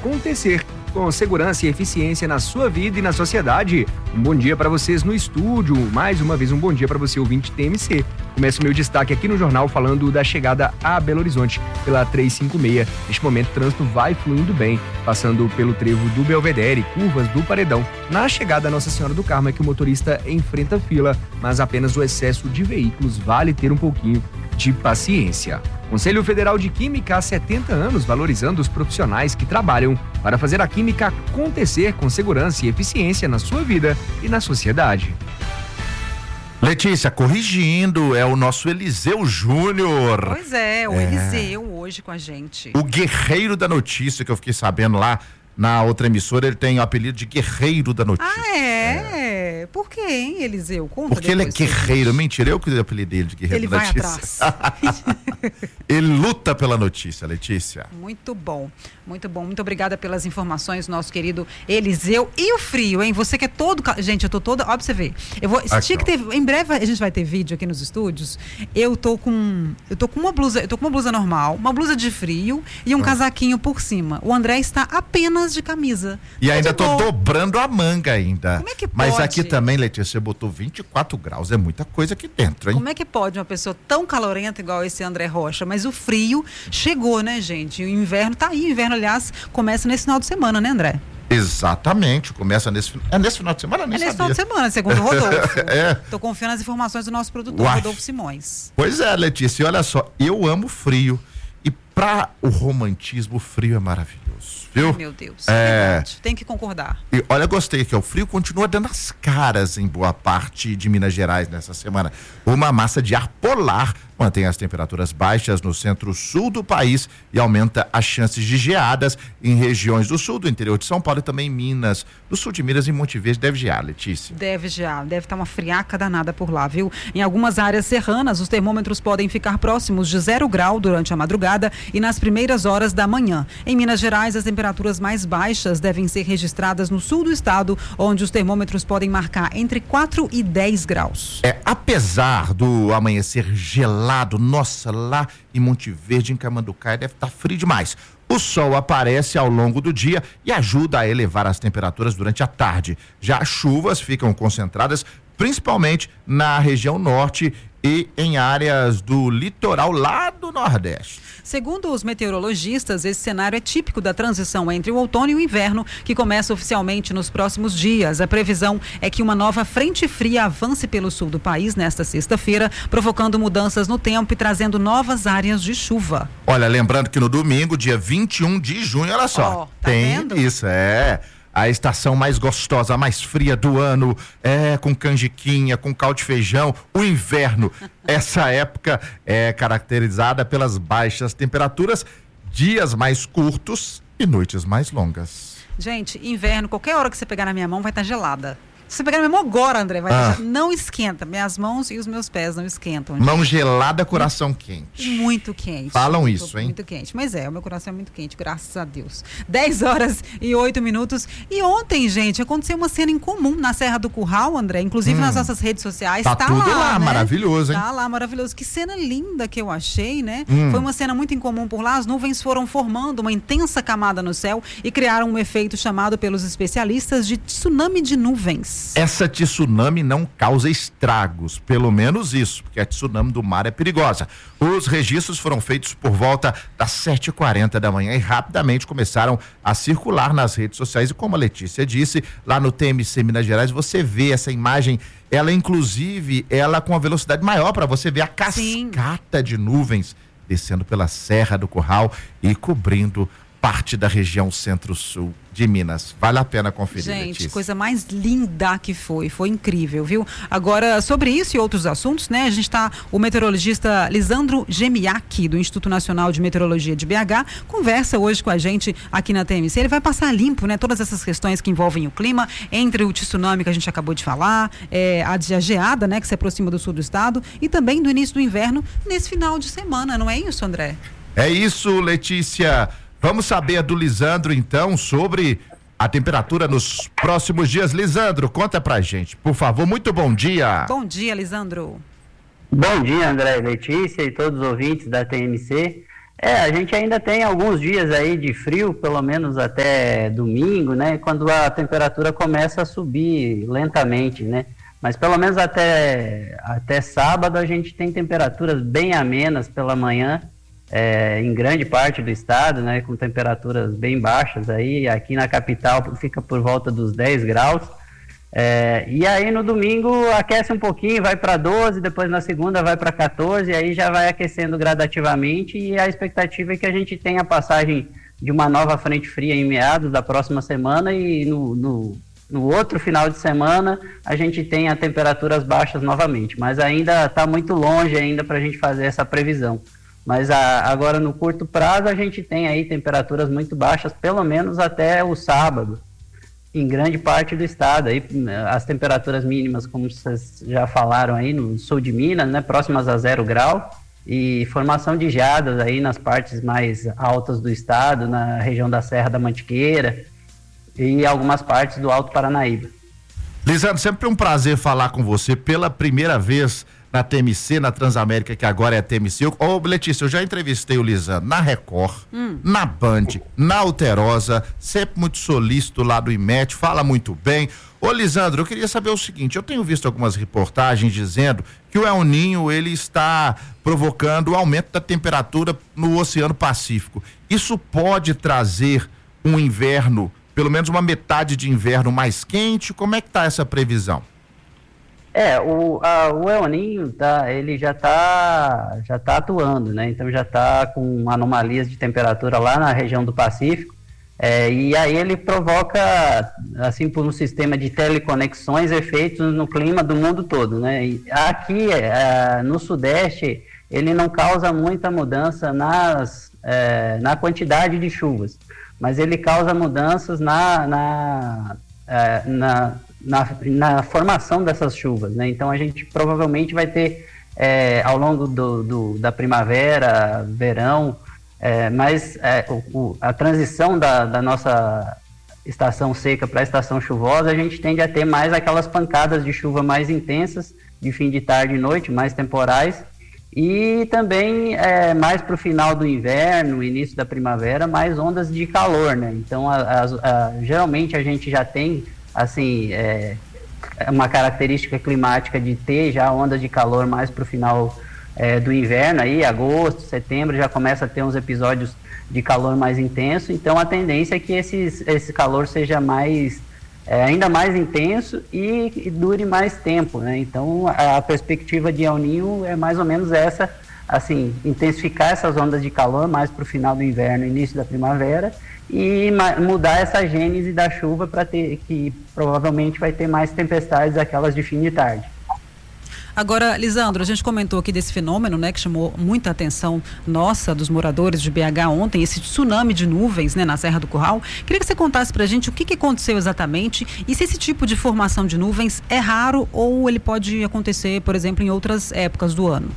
acontecer com segurança e eficiência na sua vida e na sociedade. Um bom dia para vocês no estúdio, mais uma vez um bom dia para você, ouvinte TMC. Começa o meu destaque aqui no jornal falando da chegada a Belo Horizonte pela 356. Neste momento o trânsito vai fluindo bem, passando pelo trevo do Belvedere, curvas do Paredão. Na chegada a Nossa Senhora do Carmo é que o motorista enfrenta fila, mas apenas o excesso de veículos vale ter um pouquinho de paciência. Conselho Federal de Química há 70 anos valorizando os profissionais que trabalham para fazer a química acontecer com segurança e eficiência na sua vida e na sociedade. Letícia, corrigindo, é o nosso Eliseu Júnior. Pois é, o Eliseu hoje com a gente. O guerreiro da notícia, que eu fiquei sabendo lá na outra emissora, ele tem o apelido de guerreiro da notícia. Ah, é? Por quê, hein, Eliseu? Conta. Porque ele é guerreiro. Mentira, eu que dei o apelido dele de guerreiro da notícia. Ele vai atrás. Ele luta pela notícia, Letícia. Muito bom, muito bom. Muito obrigada pelas informações, nosso querido Eliseu. E o frio, hein? Você que é todo... Gente, eu tô toda... Ó, pra você ver. Eu vou... Em breve a gente vai ter vídeo aqui nos estúdios. Eu tô com uma blusa normal, uma blusa de frio e um casaquinho por cima. O André está apenas de camisa. E ainda tô dobrando a manga ainda. Como é que pode? Mas aqui também, Letícia, você botou 24 graus. É muita coisa aqui dentro, hein? Como é que pode uma pessoa tão calorenta igual esse André Rocha? Mas o frio chegou, né, gente? O inverno tá aí. O inverno, aliás, começa nesse final de semana, né, André? Exatamente, começa nesse final de semana, nem nesse sabia. final de semana, segundo o Rodolfo. É. Tô confiando nas informações do nosso produtor, Rodolfo Simões. Pois é, Letícia, e olha só, eu amo frio e para o romantismo, o frio é maravilhoso, viu? Ai, meu Deus, verdade, tem que concordar. E olha, gostei que o frio continua dando as caras em boa parte de Minas Gerais nessa semana. Uma massa de ar polar mantém as temperaturas baixas no centro-sul do país e aumenta as chances de geadas em regiões do sul, do interior de São Paulo e também em Minas. No sul de Minas e Monte Verde deve gear, Letícia. Deve gear, deve estar uma friaca danada por lá, viu? Em algumas áreas serranas, os termômetros podem ficar próximos de 0 grau durante a madrugada e nas primeiras horas da manhã. Em Minas Gerais, as temperaturas mais baixas devem ser registradas no sul do estado, onde os termômetros podem marcar entre 4 e 10 graus. Apesar do amanhecer gelado, nossa, lá em Monte Verde, em Camanducaia, deve estar frio demais. O sol aparece ao longo do dia e ajuda a elevar as temperaturas durante a tarde. Já as chuvas ficam concentradas principalmente na região norte e em áreas do litoral lá do Nordeste. Segundo os meteorologistas, esse cenário é típico da transição entre o outono e o inverno, que começa oficialmente nos próximos dias. A previsão é que uma nova frente fria avance pelo sul do país nesta sexta-feira, provocando mudanças no tempo e trazendo novas áreas de chuva. Olha, lembrando que no domingo, dia 21 de junho, olha só, tá tem vendo? Isso, a estação mais gostosa, mais fria do ano, com canjiquinha, com caldo de feijão, o inverno. Essa época é caracterizada pelas baixas temperaturas, dias mais curtos e noites mais longas. Gente, inverno, qualquer hora que você pegar na minha mão vai estar gelada. Se você pegar na minha mão agora, André, não esquenta. Minhas mãos e os meus pés não esquentam. Mão gelada, coração quente. Muito quente. Falam isso, hein? Muito quente. Mas o meu coração é muito quente, graças a Deus. 10h08. E ontem, gente, aconteceu uma cena incomum na Serra do Curral, André. Inclusive nas nossas redes sociais. Tá tudo lá, né? Maravilhoso, hein? Tá lá, maravilhoso. Que cena linda que eu achei, né? Foi uma cena muito incomum por lá. As nuvens foram formando uma intensa camada no céu e criaram um efeito chamado pelos especialistas de tsunami de nuvens. Essa tsunami não causa estragos, pelo menos isso, porque a tsunami do mar é perigosa. Os registros foram feitos por volta das 7h40 da manhã e rapidamente começaram a circular nas redes sociais. E como a Letícia disse, lá no TMC Minas Gerais, você vê essa imagem, ela inclusive, ela com a velocidade maior para você ver a cascata de nuvens descendo pela Serra do Curral e cobrindo parte da região centro-sul de Minas. Vale a pena conferir, gente, Letícia. Coisa mais linda que foi incrível, viu? Agora, sobre isso e outros assuntos, né? A gente o meteorologista Lisandro Gemiak, do Instituto Nacional de Meteorologia de BH, conversa hoje com a gente aqui na TMC. Ele vai passar limpo, né? Todas essas questões que envolvem o clima, entre o tsunami que a gente acabou de falar, a geada, né? Que se aproxima do sul do estado e também do início do inverno nesse final de semana, não é isso, André? É isso, Letícia. Vamos saber do Lisandro, então, sobre a temperatura nos próximos dias. Lisandro, conta pra gente, por favor. Muito bom dia. Bom dia, Lisandro. Bom dia, André, Letícia e todos os ouvintes da TMC. A gente ainda tem alguns dias aí de frio, pelo menos até domingo, né? Quando a temperatura começa a subir lentamente, né? Mas pelo menos até sábado a gente tem temperaturas bem amenas pela manhã, em grande parte do estado, né? Com temperaturas bem baixas aí. Aqui na capital fica por volta dos 10 graus. E aí no domingo aquece um pouquinho, vai para 12, depois na segunda vai para 14, aí já vai aquecendo gradativamente, e a expectativa é que a gente tenha a passagem de uma nova frente fria em meados da próxima semana, e no outro final de semana a gente tenha temperaturas baixas novamente, mas ainda está muito longe ainda para a gente fazer essa previsão. Mas agora no curto prazo a gente tem aí temperaturas muito baixas, pelo menos até o sábado, em grande parte do estado. Aí, as temperaturas mínimas, como vocês já falaram aí, no sul de Minas, né, próximas a 0 grau, e formação de geadas aí nas partes mais altas do estado, na região da Serra da Mantiqueira e algumas partes do Alto Paranaíba. Lisandro, sempre um prazer falar com você pela primeira vez na TMC, na Transamérica, que agora é a TMC. Letícia, eu já entrevistei o Lisandro na Record, na Band, na Alterosa, sempre muito solícito lá do IMET, fala muito bem. Lisandro, eu queria saber o seguinte: eu tenho visto algumas reportagens dizendo que o El Niño, ele está provocando o aumento da temperatura no Oceano Pacífico. Isso pode trazer um inverno, pelo menos uma metade de inverno mais quente? Como é que está essa previsão? O El Niño ele já tá atuando, né? Então já está com anomalias de temperatura lá na região do Pacífico, e aí ele provoca, assim, por um sistema de teleconexões, efeitos no clima do mundo todo, né? E aqui no Sudeste ele não causa muita mudança na quantidade de chuvas, mas ele causa mudanças na formação dessas chuvas, né? Então a gente provavelmente vai ter ao longo da primavera, verão, mas a transição da nossa estação seca para a estação chuvosa, a gente tende a ter mais aquelas pancadas de chuva mais intensas, de fim de tarde e noite, mais temporais, e também mais para o final do inverno, início da primavera, mais ondas de calor, né? Então geralmente a gente já tem, assim, uma característica climática de ter já ondas de calor mais para o final do inverno, aí agosto, setembro já começa a ter uns episódios de calor mais intenso. Então a tendência é que esse calor seja ainda mais intenso e dure mais tempo, né? Então a perspectiva de El Niño é mais ou menos essa, assim, intensificar essas ondas de calor mais para o final do inverno, início da primavera, e mudar essa gênese da chuva para ter, que provavelmente vai ter mais tempestades, aquelas de fim de tarde. Agora, Lisandro, a gente comentou aqui desse fenômeno, né, que chamou muita atenção nossa, dos moradores de BH ontem, esse tsunami de nuvens, né, na Serra do Curral. Queria que você contasse pra gente o que aconteceu exatamente e se esse tipo de formação de nuvens é raro ou ele pode acontecer, por exemplo, em outras épocas do ano.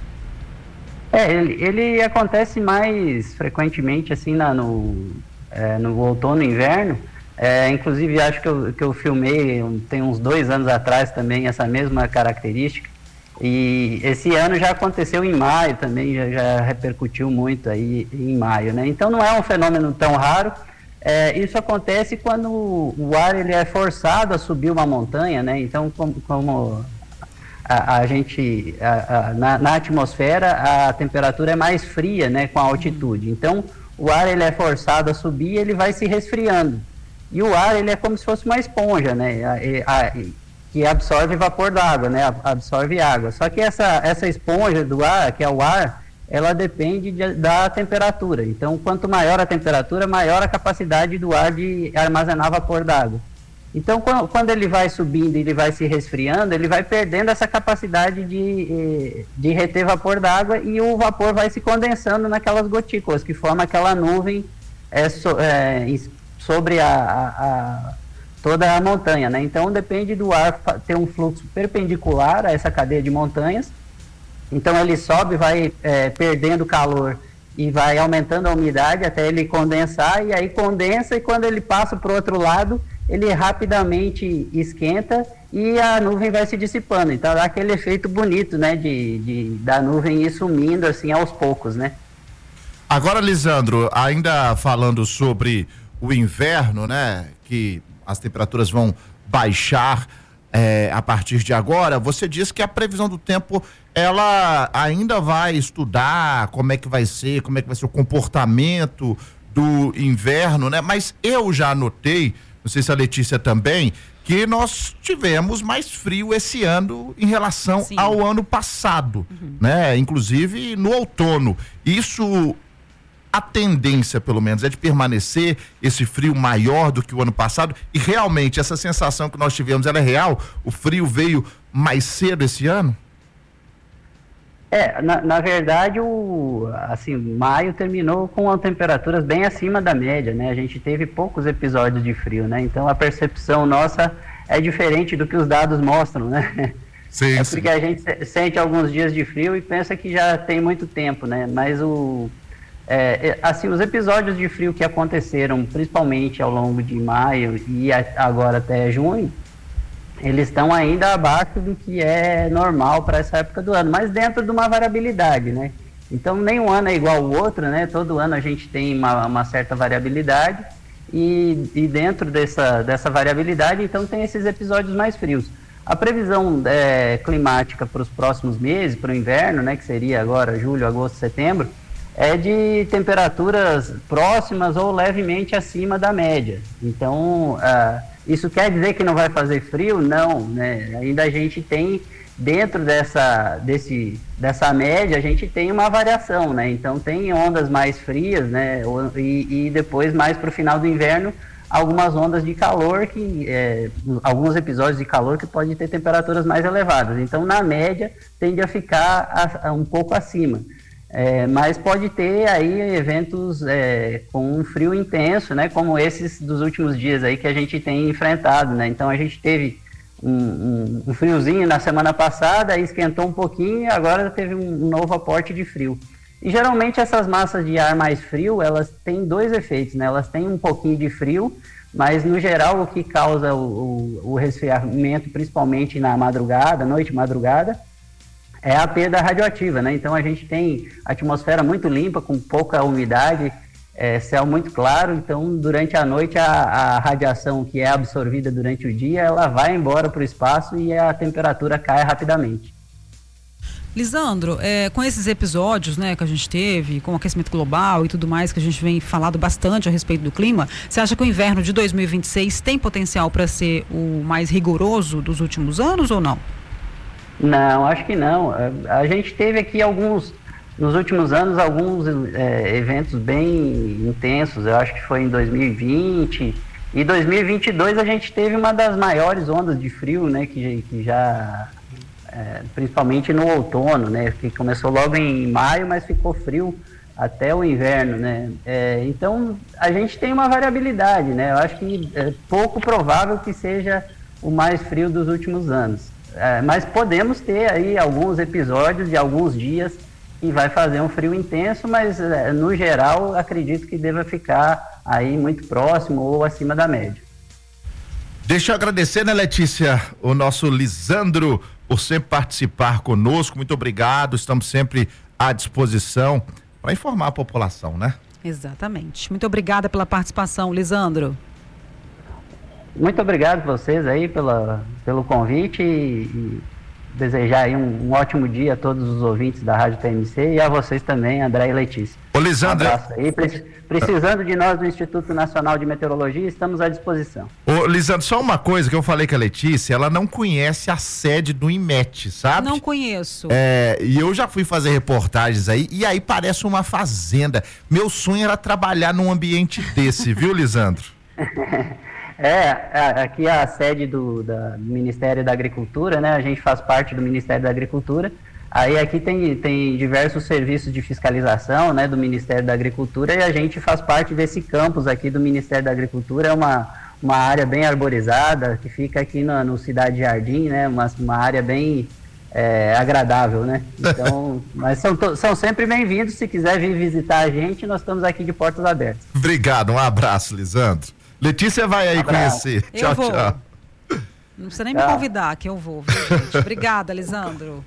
Ele acontece mais frequentemente, assim, no outono e inverno. Inclusive, acho que eu filmei tem uns 2 anos atrás também essa mesma característica. E esse ano já aconteceu em maio também, já repercutiu muito aí em maio, né? Então não é um fenômeno tão raro. Isso acontece quando o ar ele é forçado a subir uma montanha, né? Então como a gente na atmosfera a temperatura é mais fria, né, com a altitude. Então o ar ele é forçado a subir e ele vai se resfriando. E o ar ele é como se fosse uma esponja, né? Que absorve vapor d'água, né? Absorve água. Só que essa esponja do ar, que é o ar, ela depende da temperatura. Então, quanto maior a temperatura, maior a capacidade do ar de armazenar vapor d'água. Então, quando ele vai subindo e ele vai se resfriando, ele vai perdendo essa capacidade de reter vapor d'água e o vapor vai se condensando naquelas gotículas que formam aquela nuvem sobre toda a montanha, né? Então depende do ar ter um fluxo perpendicular a essa cadeia de montanhas. Então ele sobe, vai perdendo calor e vai aumentando a umidade até ele condensar, e aí condensa, e quando ele passa para o outro lado, ele rapidamente esquenta e a nuvem vai se dissipando. Então dá aquele efeito bonito, né, da nuvem ir sumindo assim aos poucos, né? Agora, Lisandro, ainda falando sobre o inverno, né? Que as temperaturas vão baixar a partir de agora. Você disse que a previsão do tempo, ela ainda vai estudar como é que vai ser o comportamento do inverno, né? Mas eu já notei, não sei se a Letícia também, que nós tivemos mais frio esse ano em relação Sim. ao ano passado, né? Inclusive no outono. Isso, a tendência, pelo menos, é de permanecer esse frio maior do que o ano passado, e realmente essa sensação que nós tivemos, ela é real? O frio veio mais cedo esse ano? Na verdade, maio terminou com temperaturas bem acima da média, né? A gente teve poucos episódios de frio, né? Então a percepção nossa é diferente do que os dados mostram, né? Sim, porque a gente sente alguns dias de frio e pensa que já tem muito tempo, né? Mas os episódios de frio que aconteceram, principalmente ao longo de maio e agora até junho, eles estão ainda abaixo do que é normal para essa época do ano, mas dentro de uma variabilidade, né? Então, nenhum ano é igual ao outro, né? Todo ano a gente tem uma certa variabilidade e dentro dessa variabilidade, então, tem esses episódios mais frios. A previsão climática para os próximos meses, para o inverno, né? Que seria agora julho, agosto, setembro, é de temperaturas próximas ou levemente acima da média. Então, isso quer dizer que não vai fazer frio? Não, né? Ainda a gente tem, dentro dessa média, a gente tem uma variação, né? Então tem ondas mais frias, né? E depois, mais para o final do inverno, algumas ondas de calor, alguns episódios de calor que podem ter temperaturas mais elevadas. Então, na média, tende a ficar um pouco acima. Mas pode ter aí eventos com um frio intenso, né, como esses dos últimos dias aí que a gente tem enfrentado, né? Então a gente teve um friozinho na semana passada, aí esquentou um pouquinho e agora teve um novo aporte de frio. E geralmente essas massas de ar mais frio, elas têm dois efeitos, né? Elas têm um pouquinho de frio, mas no geral o que causa o resfriamento, principalmente na madrugada, noite e madrugada, é a perda radioativa, né? Então a gente tem atmosfera muito limpa, com pouca umidade, céu muito claro, então durante a noite a radiação que é absorvida durante o dia, ela vai embora para o espaço e a temperatura cai rapidamente. Lisandro, com esses episódios, né, que a gente teve, com o aquecimento global e tudo mais, que a gente vem falado bastante a respeito do clima, você acha que o inverno de 2026 tem potencial para ser o mais rigoroso dos últimos anos ou não? Não, acho que não. A gente teve aqui nos últimos anos, alguns eventos bem intensos. Eu acho que foi em 2020 e 2022 a gente teve uma das maiores ondas de frio, né? Que já, principalmente no outono, né? Que começou logo em maio, mas ficou frio até o inverno, né? Então, a gente tem uma variabilidade, né? Eu acho que é pouco provável que seja o mais frio dos últimos anos. Mas podemos ter aí alguns episódios de alguns dias que vai fazer um frio intenso, mas no geral acredito que deva ficar aí muito próximo ou acima da média. Deixa eu agradecer, né, Letícia, o nosso Lisandro, por sempre participar conosco. Muito obrigado, estamos sempre à disposição para informar a população, né? Exatamente. Muito obrigada pela participação, Lisandro. Muito obrigado a vocês aí pelo convite e desejar aí um ótimo dia a todos os ouvintes da Rádio TMC e a vocês também, André e Letícia. Ô, Lisandro. Um abraço aí. Precisando de nós do Instituto Nacional de Meteorologia, estamos à disposição. Ô, Lisandro, só uma coisa que eu falei com a Letícia, ela não conhece a sede do IMET, sabe? Não conheço. E eu já fui fazer reportagens aí, e aí parece uma fazenda. Meu sonho era trabalhar num ambiente desse, viu, Lisandro? Aqui é a sede do Ministério da Agricultura, né? A gente faz parte do Ministério da Agricultura. Aí aqui tem diversos serviços de fiscalização, né, do Ministério da Agricultura, e a gente faz parte desse campus aqui do Ministério da Agricultura. É uma área bem arborizada, que fica aqui no Cidade Jardim, né? Uma área bem agradável, né? Então, mas são sempre bem-vindos. Se quiser vir visitar a gente, nós estamos aqui de portas abertas. Obrigado, um abraço, Lisandro. Letícia vai aí conhecer. Eu vou. Tchau. Não precisa nem me convidar, que eu vou, viu, gente? Obrigada, Lisandro.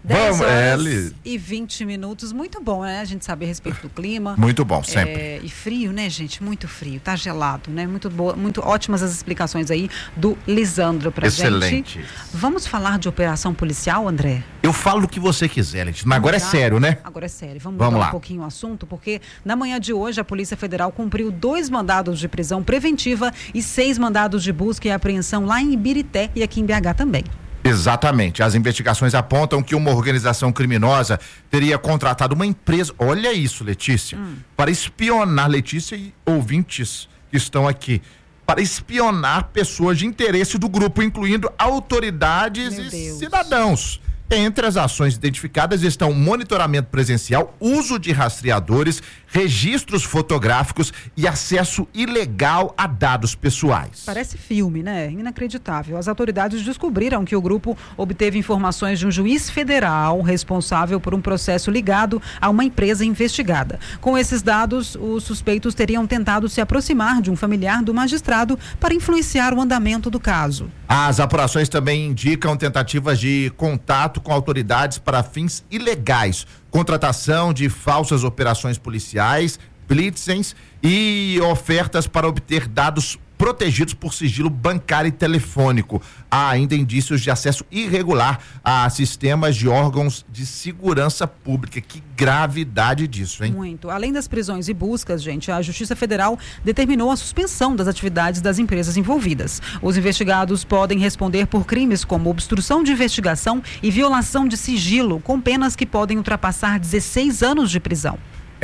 10h20. Muito bom, né? A gente saber a respeito do clima. Muito bom, sempre. E frio, né, gente? Muito frio. Tá gelado, né? Muito boa, muito ótimas as explicações aí do Lisandro pra gente. Excelente. Vamos falar de operação policial, André? Eu falo o que você quiser, Letícia, mas agora é sério, né? Agora é sério. Vamos lá. mudar um pouquinho o assunto, porque na manhã de hoje a Polícia Federal cumpriu 2 mandados de prisão preventiva e 6 mandados de busca e apreensão lá em Ibirité e aqui em BH também. Exatamente. As investigações apontam que uma organização criminosa teria contratado uma empresa, olha isso, Letícia, para espionar, Letícia e ouvintes que estão aqui, para espionar pessoas de interesse do grupo, incluindo autoridades e cidadãos. Entre as ações identificadas estão monitoramento presencial, uso de rastreadores, registros fotográficos e acesso ilegal a dados pessoais. Parece filme, né? Inacreditável. As autoridades descobriram que o grupo obteve informações de um juiz federal responsável por um processo ligado a uma empresa investigada. Com esses dados, os suspeitos teriam tentado se aproximar de um familiar do magistrado para influenciar o andamento do caso. As apurações também indicam tentativas de contato com autoridades para fins ilegais, contratação de falsas operações policiais, blitzens e ofertas para obter dados protegidos por sigilo bancário e telefônico. Há ainda indícios de acesso irregular a sistemas de órgãos de segurança pública. Que gravidade disso, hein? Muito. Além das prisões e buscas, gente, a Justiça Federal determinou a suspensão das atividades das empresas envolvidas. Os investigados podem responder por crimes como obstrução de investigação e violação de sigilo, com penas que podem ultrapassar 16 anos de prisão.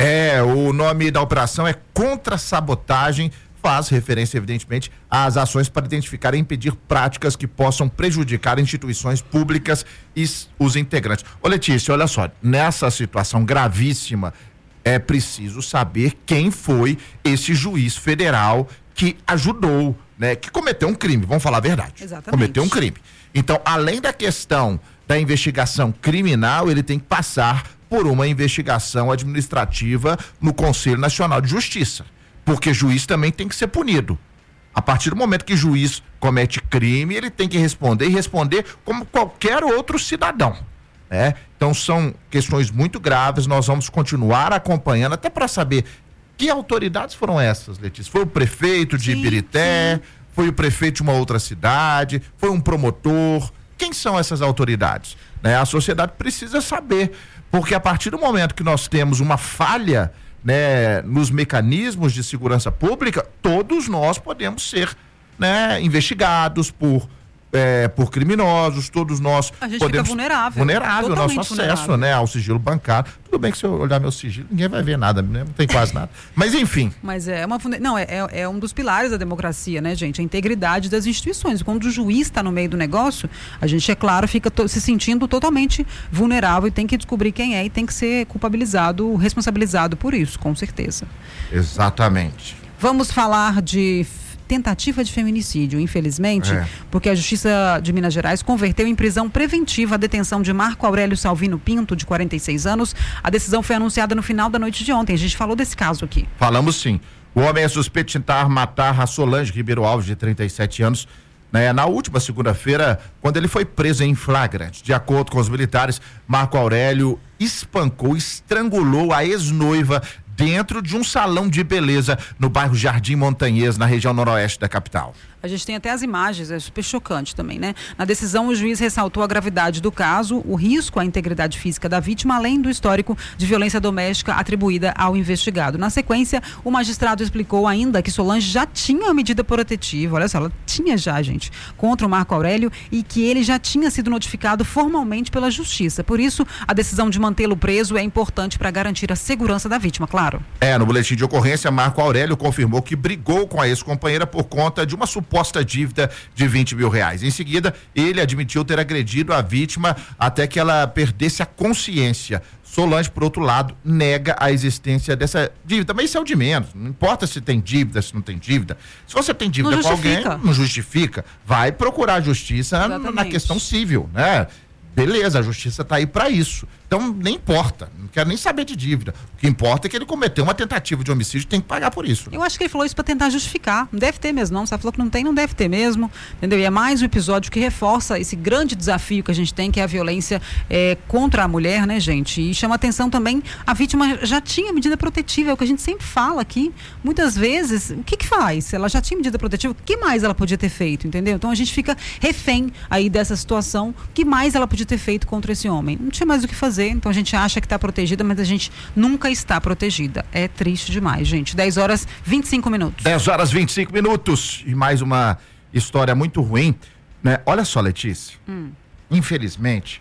O nome da operação é contra-sabotagem, faz referência, evidentemente, às ações para identificar e impedir práticas que possam prejudicar instituições públicas e os integrantes. Ô Letícia, olha só, nessa situação gravíssima, é preciso saber quem foi esse juiz federal que ajudou, né, que cometeu um crime, vamos falar a verdade. Exatamente. Cometeu um crime. Então, além da questão da investigação criminal, ele tem que passar por uma investigação administrativa no Conselho Nacional de Justiça. Porque juiz também tem que ser punido. A partir do momento que juiz comete crime, ele tem que responder e responder como qualquer outro cidadão, né? Então são questões muito graves, nós vamos continuar acompanhando até para saber que autoridades foram essas, Letícia. Foi o prefeito de Ibirité, foi o prefeito de uma outra cidade, foi um promotor. Quem são essas autoridades? Né? A sociedade precisa saber, porque a partir do momento que nós temos uma falha, né, nos mecanismos de segurança pública, todos nós podemos ser, né, investigados por criminosos, todos nós a gente podemos... fica vulnerável. Vulnerável, nosso acesso, né, ao sigilo bancário. Tudo bem que se eu olhar meu sigilo, ninguém vai ver nada, né? Não tem quase nada. Mas enfim. Mas é um dos pilares da democracia, né, gente? A integridade das instituições. Quando o juiz está no meio do negócio, a gente, é claro, fica se sentindo totalmente vulnerável e tem que descobrir quem é e tem que ser culpabilizado, responsabilizado por isso, com certeza. Exatamente. Vamos falar de tentativa de feminicídio, infelizmente, porque a Justiça de Minas Gerais converteu em prisão preventiva a detenção de Marco Aurélio Salvino Pinto, de 46 anos. A decisão foi anunciada no final da noite de ontem. A gente falou desse caso aqui. Falamos sim. O homem é suspeito de tentar matar a Solange Ribeiro Alves, de 37 anos, né, na última segunda-feira, quando ele foi preso em flagrante. De acordo com os militares, Marco Aurélio espancou, estrangulou a ex-noiva dentro de um salão de beleza no bairro Jardim Montanhês, na região noroeste da capital. A gente tem até as imagens, é super chocante também, né? Na decisão, o juiz ressaltou a gravidade do caso, o risco à integridade física da vítima, além do histórico de violência doméstica atribuída ao investigado. Na sequência, o magistrado explicou ainda que Solange já tinha uma medida protetiva, olha só, ela tinha já, gente, contra o Marco Aurélio e que ele já tinha sido notificado formalmente pela justiça. Por isso, a decisão de mantê-lo preso é importante para garantir a segurança da vítima, claro. No boletim de ocorrência, Marco Aurélio confirmou que brigou com a ex-companheira por conta de uma suposta dívida de R$20 mil. Em seguida, ele admitiu ter agredido a vítima até que ela perdesse a consciência. Solange, por outro lado, nega a existência dessa dívida, mas isso é o de menos, não importa se tem dívida, se não tem dívida. Se você tem dívida com alguém, não justifica, vai procurar a justiça na questão civil, né? Beleza, a justiça está aí para isso. Então, nem importa, não quero nem saber de dívida. O que importa é que ele cometeu uma tentativa de homicídio e tem que pagar por isso. Eu acho que ele falou isso para tentar justificar. Não deve ter mesmo, não. Você falou que não tem, não deve ter mesmo. Entendeu? E é mais um episódio que reforça esse grande desafio que a gente tem, que é a violência contra a mulher, né, gente? E chama atenção também, a vítima já tinha medida protetiva, é o que a gente sempre fala aqui. Muitas vezes, o que faz? Ela já tinha medida protetiva, o que mais ela podia ter feito, entendeu? Então a gente fica refém aí dessa situação. O que mais ela podia ter feito contra esse homem? Não tinha mais o que fazer. Então a gente acha que está protegida, mas a gente nunca está protegida. É triste demais, gente. 10h25. 10h25. E mais uma história muito ruim, né? Olha só, Letícia. Infelizmente,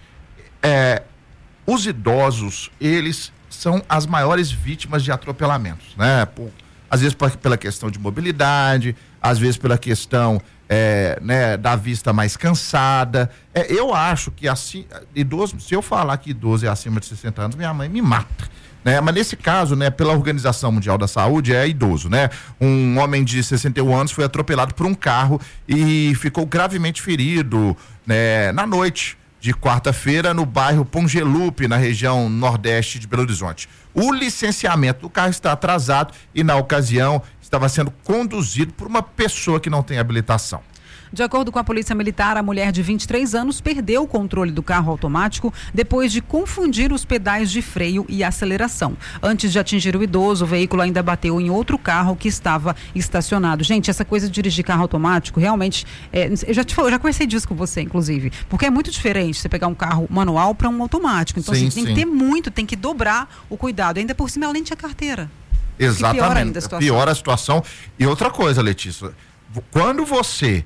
os idosos, eles são as maiores vítimas de atropelamentos, né? Às vezes pela questão de mobilidade, às vezes pela questão né, da vista mais cansada. Eu acho que idoso, se eu falar que idoso é acima de 60 anos, minha mãe me mata, né? Mas nesse caso, né, pela Organização Mundial da Saúde, é idoso, né? Um homem de 61 anos foi atropelado por um carro e ficou gravemente ferido, né, na noite de quarta-feira no bairro Pongelupe, na região nordeste de Belo Horizonte. O licenciamento do carro está atrasado e, na ocasião, estava sendo conduzido por uma pessoa que não tem habilitação. De acordo com a Polícia Militar, a mulher de 23 anos perdeu o controle do carro automático depois de confundir os pedais de freio e aceleração. Antes de atingir o idoso, o veículo ainda bateu em outro carro que estava estacionado. Gente, essa coisa de dirigir carro automático, realmente, eu já conversei disso com você, inclusive, porque é muito diferente você pegar um carro manual para um automático. Então, sim, assim, tem que ter tem que dobrar o cuidado. Ainda por cima, ela nem tinha carteira. Exatamente. Piora a situação. E outra coisa, Letícia, quando você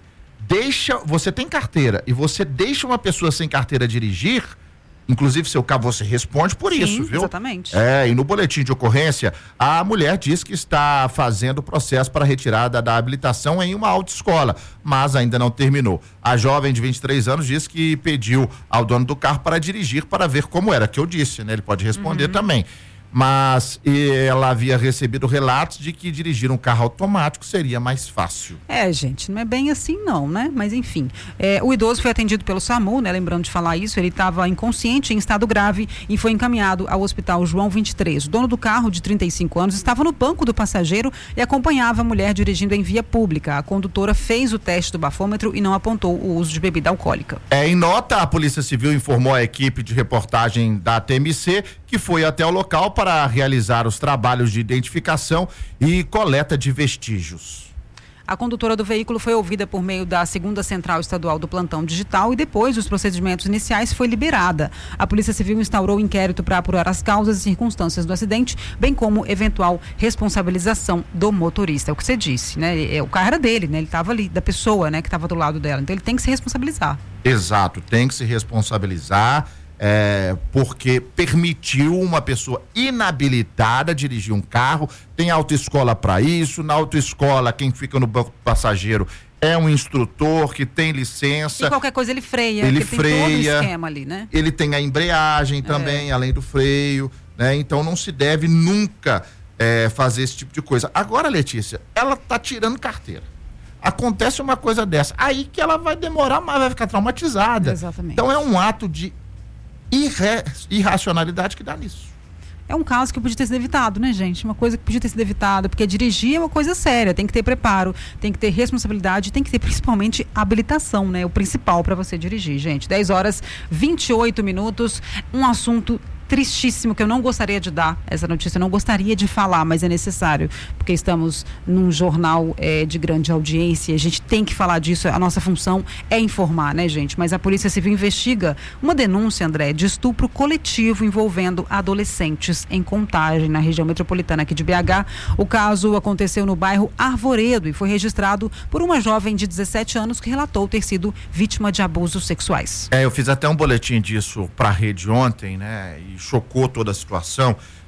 tem carteira e você deixa uma pessoa sem carteira dirigir, inclusive seu carro, você responde por isso, viu? Exatamente. E no boletim de ocorrência, a mulher diz que está fazendo o processo para retirada da habilitação em uma autoescola, mas ainda não terminou. A jovem de 23 anos diz que pediu ao dono do carro para dirigir para ver como era, que eu disse, né? Ele pode responder também. Mas ela havia recebido relatos de que dirigir um carro automático seria mais fácil. Gente, não é bem assim não, né? Mas enfim, o idoso foi atendido pelo SAMU, né? Lembrando de falar isso, ele estava inconsciente, em estado grave e foi encaminhado ao Hospital João 23. O dono do carro, de 35 anos, estava no banco do passageiro e acompanhava a mulher dirigindo em via pública. A condutora fez o teste do bafômetro e não apontou o uso de bebida alcoólica. Em nota, a Polícia Civil informou a equipe de reportagem da TMC que foi até o local para realizar os trabalhos de identificação e coleta de vestígios. A condutora do veículo foi ouvida por meio da 2ª Central Estadual do Plantão Digital e depois dos procedimentos iniciais foi liberada. A Polícia Civil instaurou inquérito para apurar as causas e circunstâncias do acidente, bem como eventual responsabilização do motorista. É o que você disse, né? O carro era dele, né? Ele estava ali, da pessoa, né, que estava do lado dela. Então ele tem que se responsabilizar. Exato, tem que se responsabilizar. Porque permitiu uma pessoa inabilitada dirigir um carro, tem autoescola para isso, na autoescola quem fica no banco do passageiro é um instrutor que tem licença. E qualquer coisa ele freia, ele freia, tem todo o esquema ali, né? Ele tem a embreagem também, além do freio, né? Então não se deve nunca fazer esse tipo de coisa. Agora, Letícia, ela tá tirando carteira. Acontece uma coisa dessa, aí que ela vai demorar mais, vai ficar traumatizada. Exatamente. Então é um ato de irracionalidade que dá nisso. É um caso que podia ter sido evitado, né, gente? Uma coisa que podia ter sido evitada, porque dirigir é uma coisa séria, tem que ter preparo, tem que ter responsabilidade, tem que ter principalmente habilitação, né? O principal para você dirigir, gente. 10h28, um assunto tristíssimo que eu não gostaria de dar essa notícia, eu não gostaria de falar, mas é necessário, porque estamos num jornal de grande audiência, a gente tem que falar disso, a nossa função é informar, né, gente? Mas a Polícia Civil investiga uma denúncia, André, de estupro coletivo envolvendo adolescentes em Contagem, na região metropolitana aqui de BH. O caso aconteceu no bairro Arvoredo e foi registrado por uma jovem de 17 anos que relatou ter sido vítima de abusos sexuais. Eu fiz até um boletim disso para a rede ontem, né? E chocou toda a situação.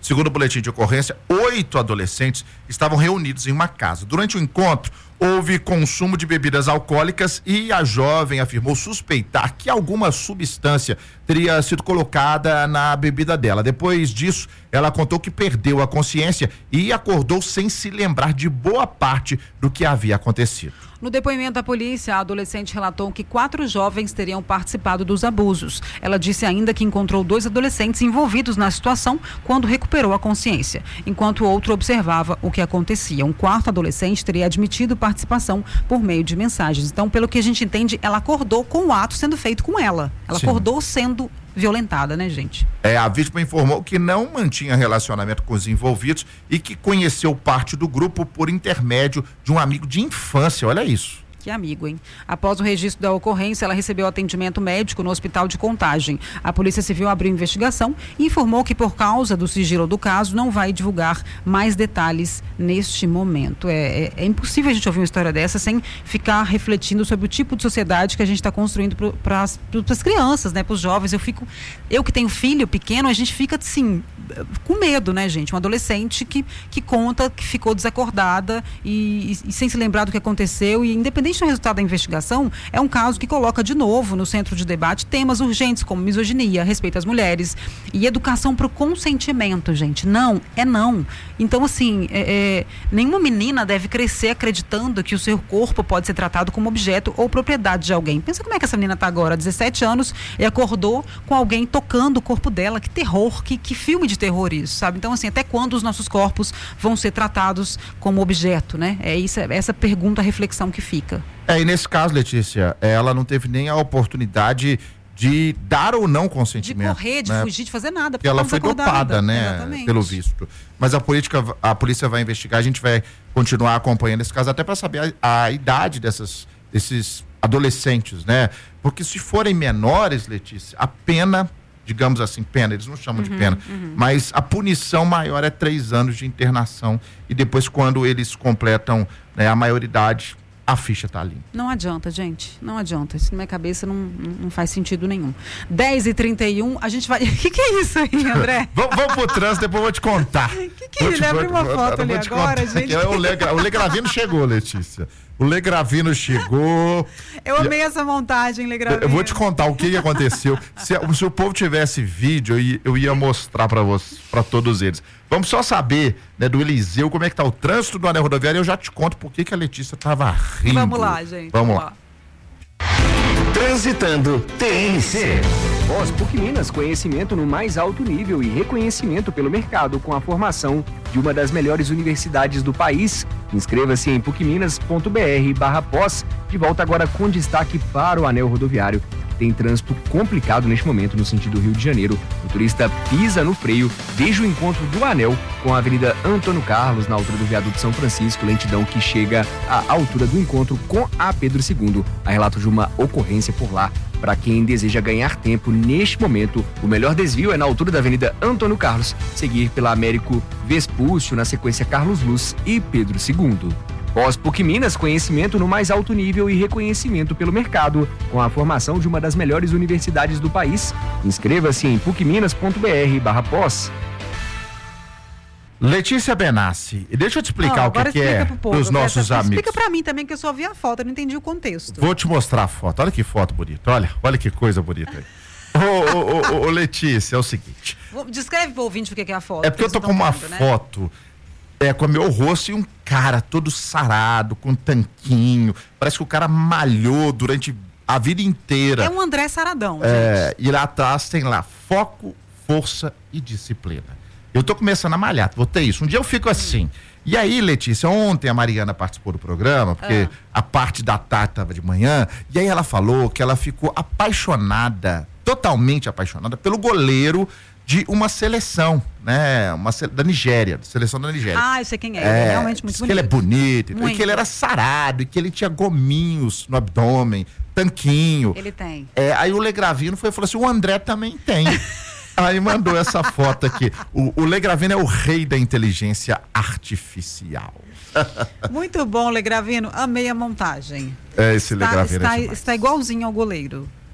Segundo o boletim de ocorrência, 8 adolescentes estavam reunidos em uma casa. Durante o encontro, houve consumo de bebidas alcoólicas e a jovem afirmou suspeitar que alguma substância teria sido colocada na bebida dela. Depois disso, ela contou que perdeu a consciência e acordou sem se lembrar de boa parte do que havia acontecido. No depoimento da polícia, a adolescente relatou que 4 jovens teriam participado dos abusos. Ela disse ainda que encontrou 2 adolescentes envolvidos na situação quando recuperou a consciência, enquanto o outro observava o que acontecia. Um 4º adolescente teria admitido participação por meio de mensagens. Então, pelo que a gente entende, ela acordou com o ato sendo feito com ela. Ela Sim. acordou sendo violentada, né, gente? A vítima informou que não mantinha relacionamento com os envolvidos e que conheceu parte do grupo por intermédio de um amigo de infância. Olha isso. Que amigo, hein? Após o registro da ocorrência, ela recebeu atendimento médico no Hospital de Contagem. A Polícia Civil abriu investigação e informou que, por causa do sigilo do caso, não vai divulgar mais detalhes neste momento. É impossível a gente ouvir uma história dessa sem ficar refletindo sobre o tipo de sociedade que a gente está construindo para as crianças, né? Para os jovens. Eu que tenho filho pequeno, a gente fica assim, com medo, né, gente? Um adolescente que conta que ficou desacordada e sem se lembrar do que aconteceu, e independente do resultado da investigação, é um caso que coloca de novo no centro de debate temas urgentes como misoginia, respeito às mulheres e educação para o consentimento, gente. Não, é não. Então, assim, nenhuma menina deve crescer acreditando que o seu corpo pode ser tratado como objeto ou propriedade de alguém. Pensa como é que essa menina está agora, 17 anos, e acordou com alguém tocando o corpo dela. Que terror, que filme de terror isso, sabe? Então, assim, até quando os nossos corpos vão ser tratados como objeto, né? Essa pergunta, a reflexão que fica. E nesse caso, Letícia, ela não teve nem a oportunidade de dar ou não consentimento. De correr, de fugir, de fazer nada. Porque ela foi dopada, né? Exatamente. Pelo visto. Mas a polícia vai investigar, a gente vai continuar acompanhando esse caso, até para saber a idade desses adolescentes, né? Porque se forem menores, Letícia, a pena, digamos assim, eles não chamam de pena, mas a punição maior é 3 anos de internação, e depois, quando eles completam, né, a maioridade, a ficha tá ali. Não adianta, gente. Não adianta. Isso na minha cabeça não faz sentido nenhum. 10h31, a gente vai... O que é isso aí, André? Vamos pro trânsito, depois eu vou te contar. Que ele abre uma foto ali agora, gente? O Legravino chegou, Letícia. O Legravino chegou. Eu amei essa montagem, Legravino. Eu vou te contar o que aconteceu. Se o povo tivesse vídeo, eu ia mostrar para todos eles. Vamos só saber, né, do Eliseu, como é que tá o trânsito do anel rodoviário, e eu já te conto por que a Letícia tava rindo. Vamos lá, gente. Vamos lá. Transitando TNC. Pós PUC Minas, conhecimento no mais alto nível e reconhecimento pelo mercado com a formação de uma das melhores universidades do país. Inscreva-se em pucminas.br/pós. De volta agora com destaque para o anel rodoviário. Tem trânsito complicado neste momento no sentido Rio de Janeiro. O turista pisa no freio desde o encontro do anel com a Avenida Antônio Carlos, na altura do viaduto São Francisco, lentidão que chega à altura do encontro com a Pedro II. Há relato de uma ocorrência por lá. Para quem deseja ganhar tempo neste momento, o melhor desvio é na altura da Avenida Antônio Carlos, seguir pela Américo Vespúcio, na sequência Carlos Luz e Pedro II. Pós PUC Minas, conhecimento no mais alto nível e reconhecimento pelo mercado, com a formação de uma das melhores universidades do país. Inscreva-se em pucminas.br/pós. Letícia Benassi, deixa eu te explicar o que é dos nossos amigos. Explica pra mim também, que eu só vi a foto, eu não entendi o contexto. Vou te mostrar a foto, olha que foto bonita, olha que coisa bonita aí. Ô, Letícia, é o seguinte. Descreve pro ouvinte o que é a foto. É porque eu tô com uma foto, com o meu rosto e um cara todo sarado, com um tanquinho, parece que o cara malhou durante a vida inteira. É um André Saradão, gente. E lá atrás tem lá, foco, força e disciplina. Eu tô começando a malhar, vou ter isso. Um dia eu fico assim. E aí, Letícia, ontem a Mariana participou do programa, porque a parte da tarde estava de manhã, e aí ela falou que ela ficou apaixonada, totalmente apaixonada, pelo goleiro de uma seleção, né? Da Nigéria, seleção da Nigéria. Ah, eu sei quem é. Ele é realmente muito bonito. Que ele é bonito, e que ele era sarado, e que ele tinha gominhos no abdômen, tanquinho. Ele tem. Aí o Legravino falou assim, o André também tem. Aí mandou essa foto aqui. O Legravino é o rei da inteligência artificial. Muito bom, Legravino. Amei a montagem. Esse Legravino está igualzinho ao goleiro.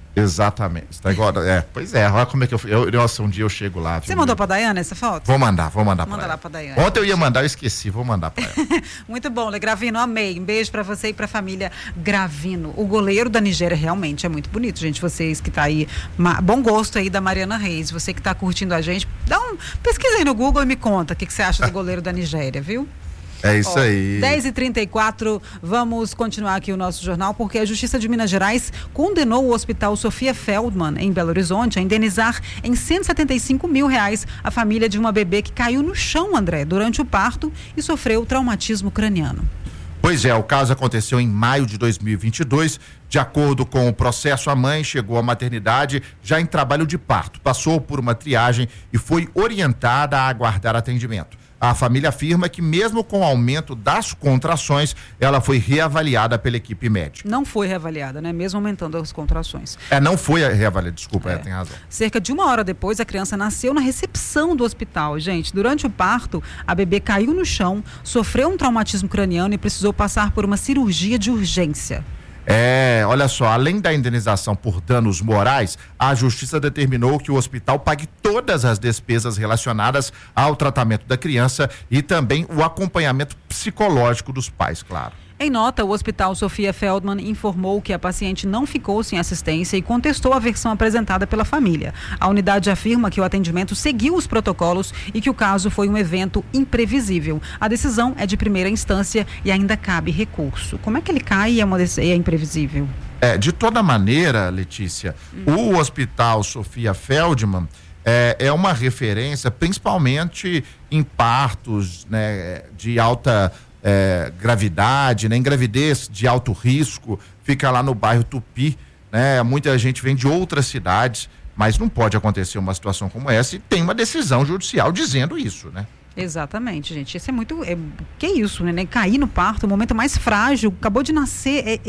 Exatamente. Agora, pois é, olha como é que nossa, um dia eu chego lá. Você mandou pra Daiane essa foto? Vou mandar Manda pra lá ela. pra Daiane. Ontem eu ia mandar, eu esqueci, vou mandar pra ela. Muito bom, Gravino, amei. Um beijo pra você e pra família Gravino. O goleiro da Nigéria realmente é muito bonito, gente. Vocês que tá aí, bom gosto aí da Mariana Reis. Você que tá curtindo a gente, pesquisa aí no Google e me conta o que você acha do goleiro da Nigéria, viu? É isso aí. 10h34, vamos continuar aqui o nosso jornal, porque a Justiça de Minas Gerais condenou o Hospital Sofia Feldman, em Belo Horizonte, a indenizar em R$175 mil a família de uma bebê que caiu no chão, André, durante o parto e sofreu traumatismo craniano. Pois é, o caso aconteceu em maio de 2022. De acordo com o processo, a mãe chegou à maternidade já em trabalho de parto, passou por uma triagem e foi orientada a aguardar atendimento. A família afirma que mesmo com o aumento das contrações, ela foi reavaliada pela equipe médica. Não foi reavaliada, né? Mesmo aumentando as contrações. Não foi reavaliada, desculpa, tem razão. Cerca de 1 hora depois, a criança nasceu na recepção do hospital, gente. Durante o parto, a bebê caiu no chão, sofreu um traumatismo craniano e precisou passar por uma cirurgia de urgência. Olha só, além da indenização por danos morais, a Justiça determinou que o hospital pague todas as despesas relacionadas ao tratamento da criança e também o acompanhamento psicológico dos pais, claro. Em nota, o Hospital Sofia Feldman informou que a paciente não ficou sem assistência e contestou a versão apresentada pela família. A unidade afirma que o atendimento seguiu os protocolos e que o caso foi um evento imprevisível. A decisão é de primeira instância e ainda cabe recurso. Como é que ele cai e é imprevisível? De toda maneira, Letícia, o Hospital Sofia Feldman é uma referência principalmente em partos, né, de alta gravidade, né, em gravidez de alto risco, fica lá no bairro Tupi, né? Muita gente vem de outras cidades, mas não pode acontecer uma situação como essa e tem uma decisão judicial dizendo isso, né? Exatamente, gente. Isso é muito. Que isso, né? Cair no parto, o momento mais frágil, acabou de nascer,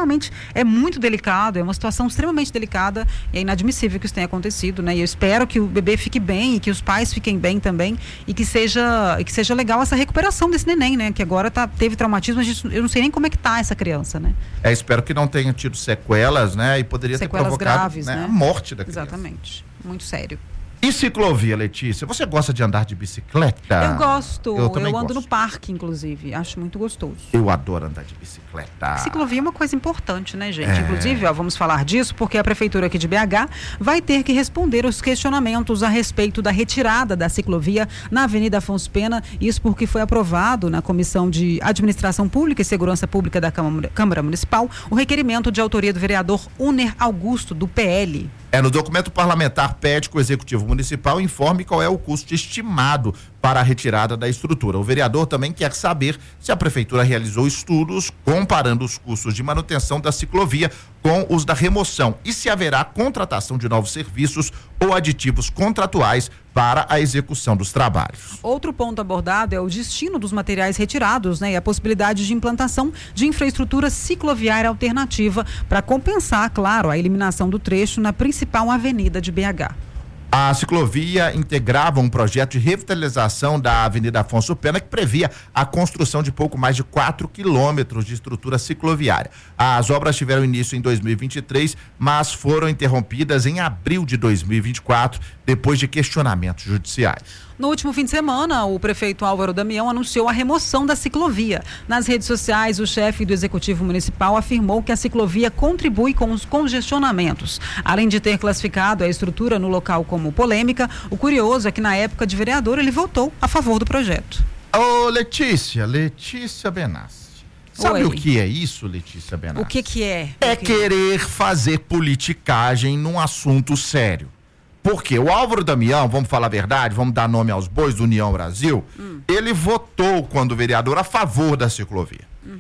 é muito delicado, é uma situação extremamente delicada e é inadmissível que isso tenha acontecido, né? E eu espero que o bebê fique bem e que os pais fiquem bem também e que seja legal essa recuperação desse neném, né? Que agora teve traumatismo, eu não sei nem como é que tá essa criança, né? Espero que não tenha tido sequelas, né? E poderia ter provocado graves, né? A morte da criança. Exatamente. Muito sério. E ciclovia, Letícia? Você gosta de andar de bicicleta? Eu gosto. Eu ando gosto. no parque, inclusive. Acho muito gostoso. Eu adoro andar de bicicleta. Ciclovia é uma coisa importante, né, gente? Inclusive, vamos falar disso porque a Prefeitura aqui de BH vai ter que responder os questionamentos a respeito da retirada da ciclovia na Avenida Afonso Pena. Isso porque foi aprovado na Comissão de Administração Pública e Segurança Pública da Câmara Municipal o requerimento de autoria do vereador Uner Augusto, do PL. No documento parlamentar pede que o Executivo Municipal informe qual é o custo estimado para a retirada da estrutura. O vereador também quer saber se a Prefeitura realizou estudos comparando os custos de manutenção da ciclovia com os da remoção e se haverá contratação de novos serviços ou aditivos contratuais para a execução dos trabalhos. Outro ponto abordado é o destino dos materiais retirados, né? E a possibilidade de implantação de infraestrutura cicloviária alternativa para compensar, claro, a eliminação do trecho na principal avenida de BH. A ciclovia integrava um projeto de revitalização da Avenida Afonso Pena que previa a construção de pouco mais de 4 quilômetros de estrutura cicloviária. As obras tiveram início em 2023, mas foram interrompidas em abril de 2024, depois de questionamentos judiciais. No último fim de semana, o prefeito Álvaro Damião anunciou a remoção da ciclovia. Nas redes sociais, o chefe do Executivo Municipal afirmou que a ciclovia contribui com os congestionamentos. Além de ter classificado a estrutura no local como polêmica, o curioso é que na época de vereador ele votou a favor do projeto. Ô, Letícia Benassi. Sabe Oi. o que é isso, Letícia Benassi? O que é? Querer fazer politicagem num assunto sério. Porque o Álvaro Damião, vamos falar a verdade, vamos dar nome aos bois do União Brasil, ele votou, quando vereador, a favor da ciclovia.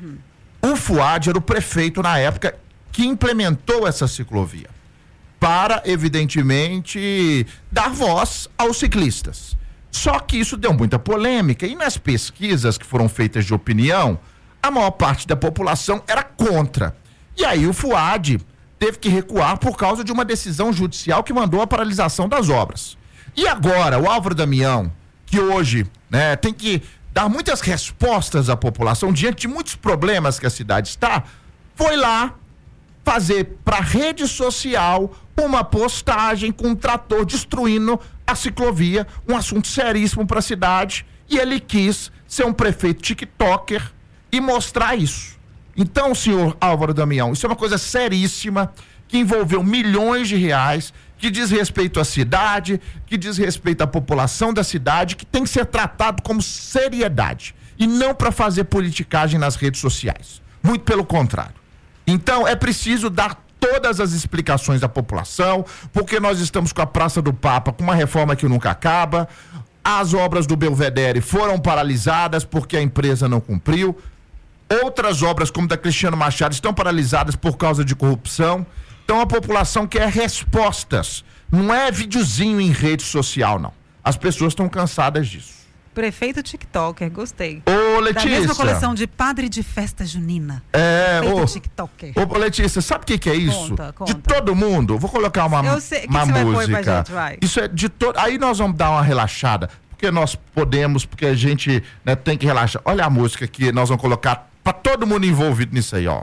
O Fuad era o prefeito na época que implementou essa ciclovia para, evidentemente, dar voz aos ciclistas. Só que isso deu muita polêmica e nas pesquisas que foram feitas de opinião, a maior parte da população era contra. E aí o Fuad teve que recuar por causa de uma decisão judicial que mandou a paralisação das obras. E agora, o Álvaro Damião, que hoje, né, tem que dar muitas respostas à população diante de muitos problemas que a cidade está, foi lá fazer para rede social uma postagem com um trator destruindo a ciclovia, um assunto seríssimo para a cidade, e ele quis ser um prefeito tiktoker e mostrar isso. Então, senhor Álvaro Damião, isso é uma coisa seríssima, que envolveu milhões de reais, que diz respeito à cidade, que diz respeito à população da cidade, que tem que ser tratado como seriedade, e não para fazer politicagem nas redes sociais. Muito pelo contrário. Então, é preciso dar todas as explicações à população, porque nós estamos com a Praça do Papa com uma reforma que nunca acaba, as obras do Belvedere foram paralisadas porque a empresa não cumpriu, outras obras, como da Cristiano Machado, estão paralisadas por causa de corrupção. Então a população quer respostas, não é videozinho em rede social, não. As pessoas estão cansadas disso. Prefeito TikToker, gostei. Ô, Letícia. Da mesma coleção de padre de festa junina. TikToker. Ô, Letícia, sabe o que é isso? Conta. De todo mundo. Vou colocar uma música. Vai pôr pra gente, vai. Isso é de todo. Aí nós vamos dar uma relaxada, porque nós podemos, porque a gente, né, tem que relaxar. Olha a música que nós vamos colocar pra todo mundo envolvido nisso aí, ó.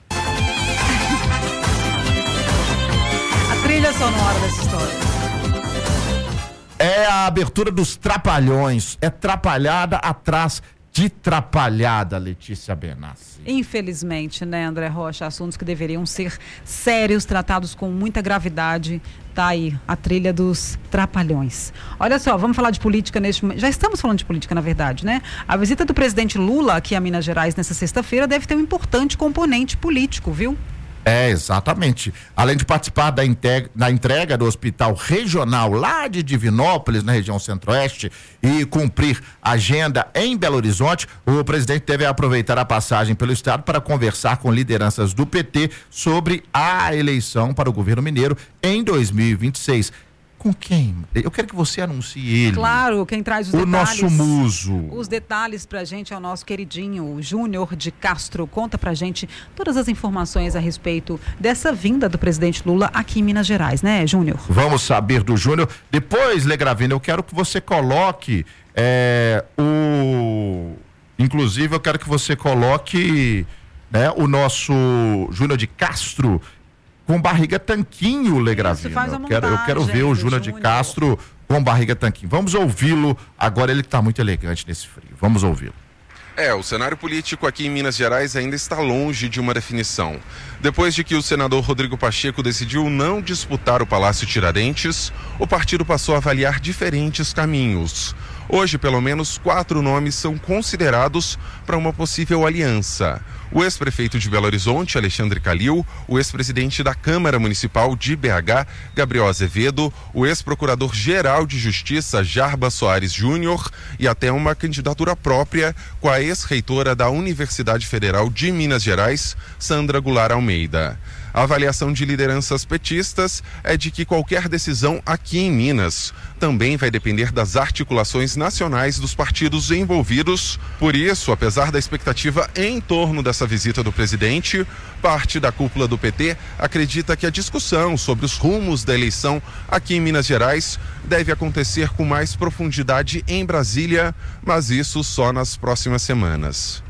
A trilha sonora dessa história. É a abertura dos Trapalhões. É trapalhada atrás de trapalhada, Letícia Benassi. Infelizmente, né, André Rocha? Assuntos que deveriam ser sérios, tratados com muita gravidade. Tá aí, a trilha dos Trapalhões. Olha só, vamos falar de política neste momento. Já estamos falando de política, na verdade, né? A visita do presidente Lula aqui a Minas Gerais nessa sexta-feira deve ter um importante componente político, viu? É, exatamente. Além de participar da entrega do hospital regional lá de Divinópolis, na região centro-oeste, e cumprir agenda em Belo Horizonte, o presidente deve aproveitar a passagem pelo estado para conversar com lideranças do PT sobre a eleição para o governo mineiro em 2026. Com quem? Eu quero que você anuncie ele. Claro, quem traz os detalhes. O nosso muso. Os detalhes pra gente é o nosso queridinho Júnior de Castro. Conta pra gente todas as informações a respeito dessa vinda do presidente Lula aqui em Minas Gerais, né, Júnior? Vamos saber do Júnior. Depois, Legravina, eu quero que você coloque Inclusive, eu quero que você coloque, né, o nosso Júnior de Castro com barriga tanquinho, Legravina. Eu quero ver o Júnior de Castro com barriga tanquinho. Vamos ouvi-lo agora, ele que está muito elegante nesse frio. Vamos ouvi-lo. O cenário político aqui em Minas Gerais ainda está longe de uma definição. Depois de que o senador Rodrigo Pacheco decidiu não disputar o Palácio Tiradentes, o partido passou a avaliar diferentes caminhos. Hoje, pelo menos 4 nomes são considerados para uma possível aliança. O ex-prefeito de Belo Horizonte, Alexandre Calil, o ex-presidente da Câmara Municipal de BH, Gabriel Azevedo, o ex-procurador-geral de Justiça, Jarba Soares Júnior, e até uma candidatura própria com a ex-reitora da Universidade Federal de Minas Gerais, Sandra Goulart Almeida. A avaliação de lideranças petistas é de que qualquer decisão aqui em Minas também vai depender das articulações nacionais dos partidos envolvidos. Por isso, apesar da expectativa em torno dessa visita do presidente, parte da cúpula do PT acredita que a discussão sobre os rumos da eleição aqui em Minas Gerais deve acontecer com mais profundidade em Brasília, mas isso só nas próximas semanas.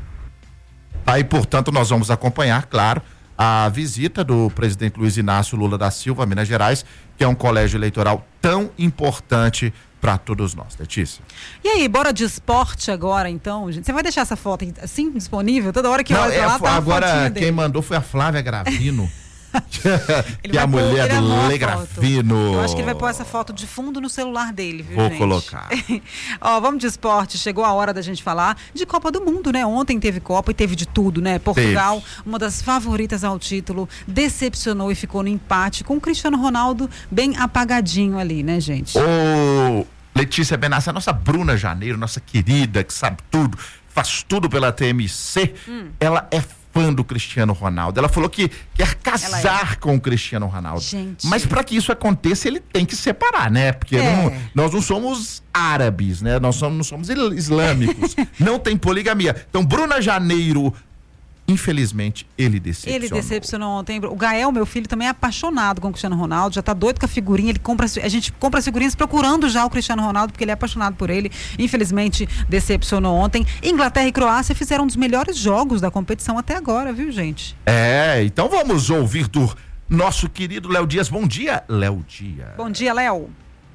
Aí, portanto, nós vamos acompanhar, claro, a visita do presidente Luiz Inácio Lula da Silva a Minas Gerais, que é um colégio eleitoral tão importante para todos nós, Letícia. E aí, bora de esporte agora, então, gente? Você vai deixar essa foto assim disponível? Toda hora que eu olho pra lá, tá agora quem mandou foi a Flávia Gravino. Que é a mulher do Legravino. Eu acho que ele vai pôr essa foto de fundo no celular dele, viu, Vou gente? colocar. Ó, vamos de esporte. Chegou a hora da gente falar de Copa do Mundo, né? Ontem teve Copa e teve de tudo, né? Portugal, uma das favoritas ao título, decepcionou e ficou no empate com o Cristiano Ronaldo bem apagadinho ali, né, gente? Ô, Letícia Benassi, a nossa Bruna Janeiro, nossa querida, que sabe tudo, faz tudo pela TMC, ela é fã do Cristiano Ronaldo. Ela falou que quer casar com o Cristiano Ronaldo. Gente. Mas para que isso aconteça, ele tem que separar, né? Porque nós não somos árabes, né? Nós não somos islâmicos. Não tem poligamia. Então, Bruna Janeiro Infelizmente, ele decepcionou. Ele decepcionou ontem. O Gael, meu filho, também é apaixonado com o Cristiano Ronaldo, já tá doido com a figurinha, a gente compra as figurinhas procurando já o Cristiano Ronaldo, porque ele é apaixonado por ele. Infelizmente, decepcionou ontem. Inglaterra e Croácia fizeram um dos melhores jogos da competição até agora, viu, gente? Então vamos ouvir do nosso querido Léo Dias. Bom dia, Léo Dias. Bom dia, Léo.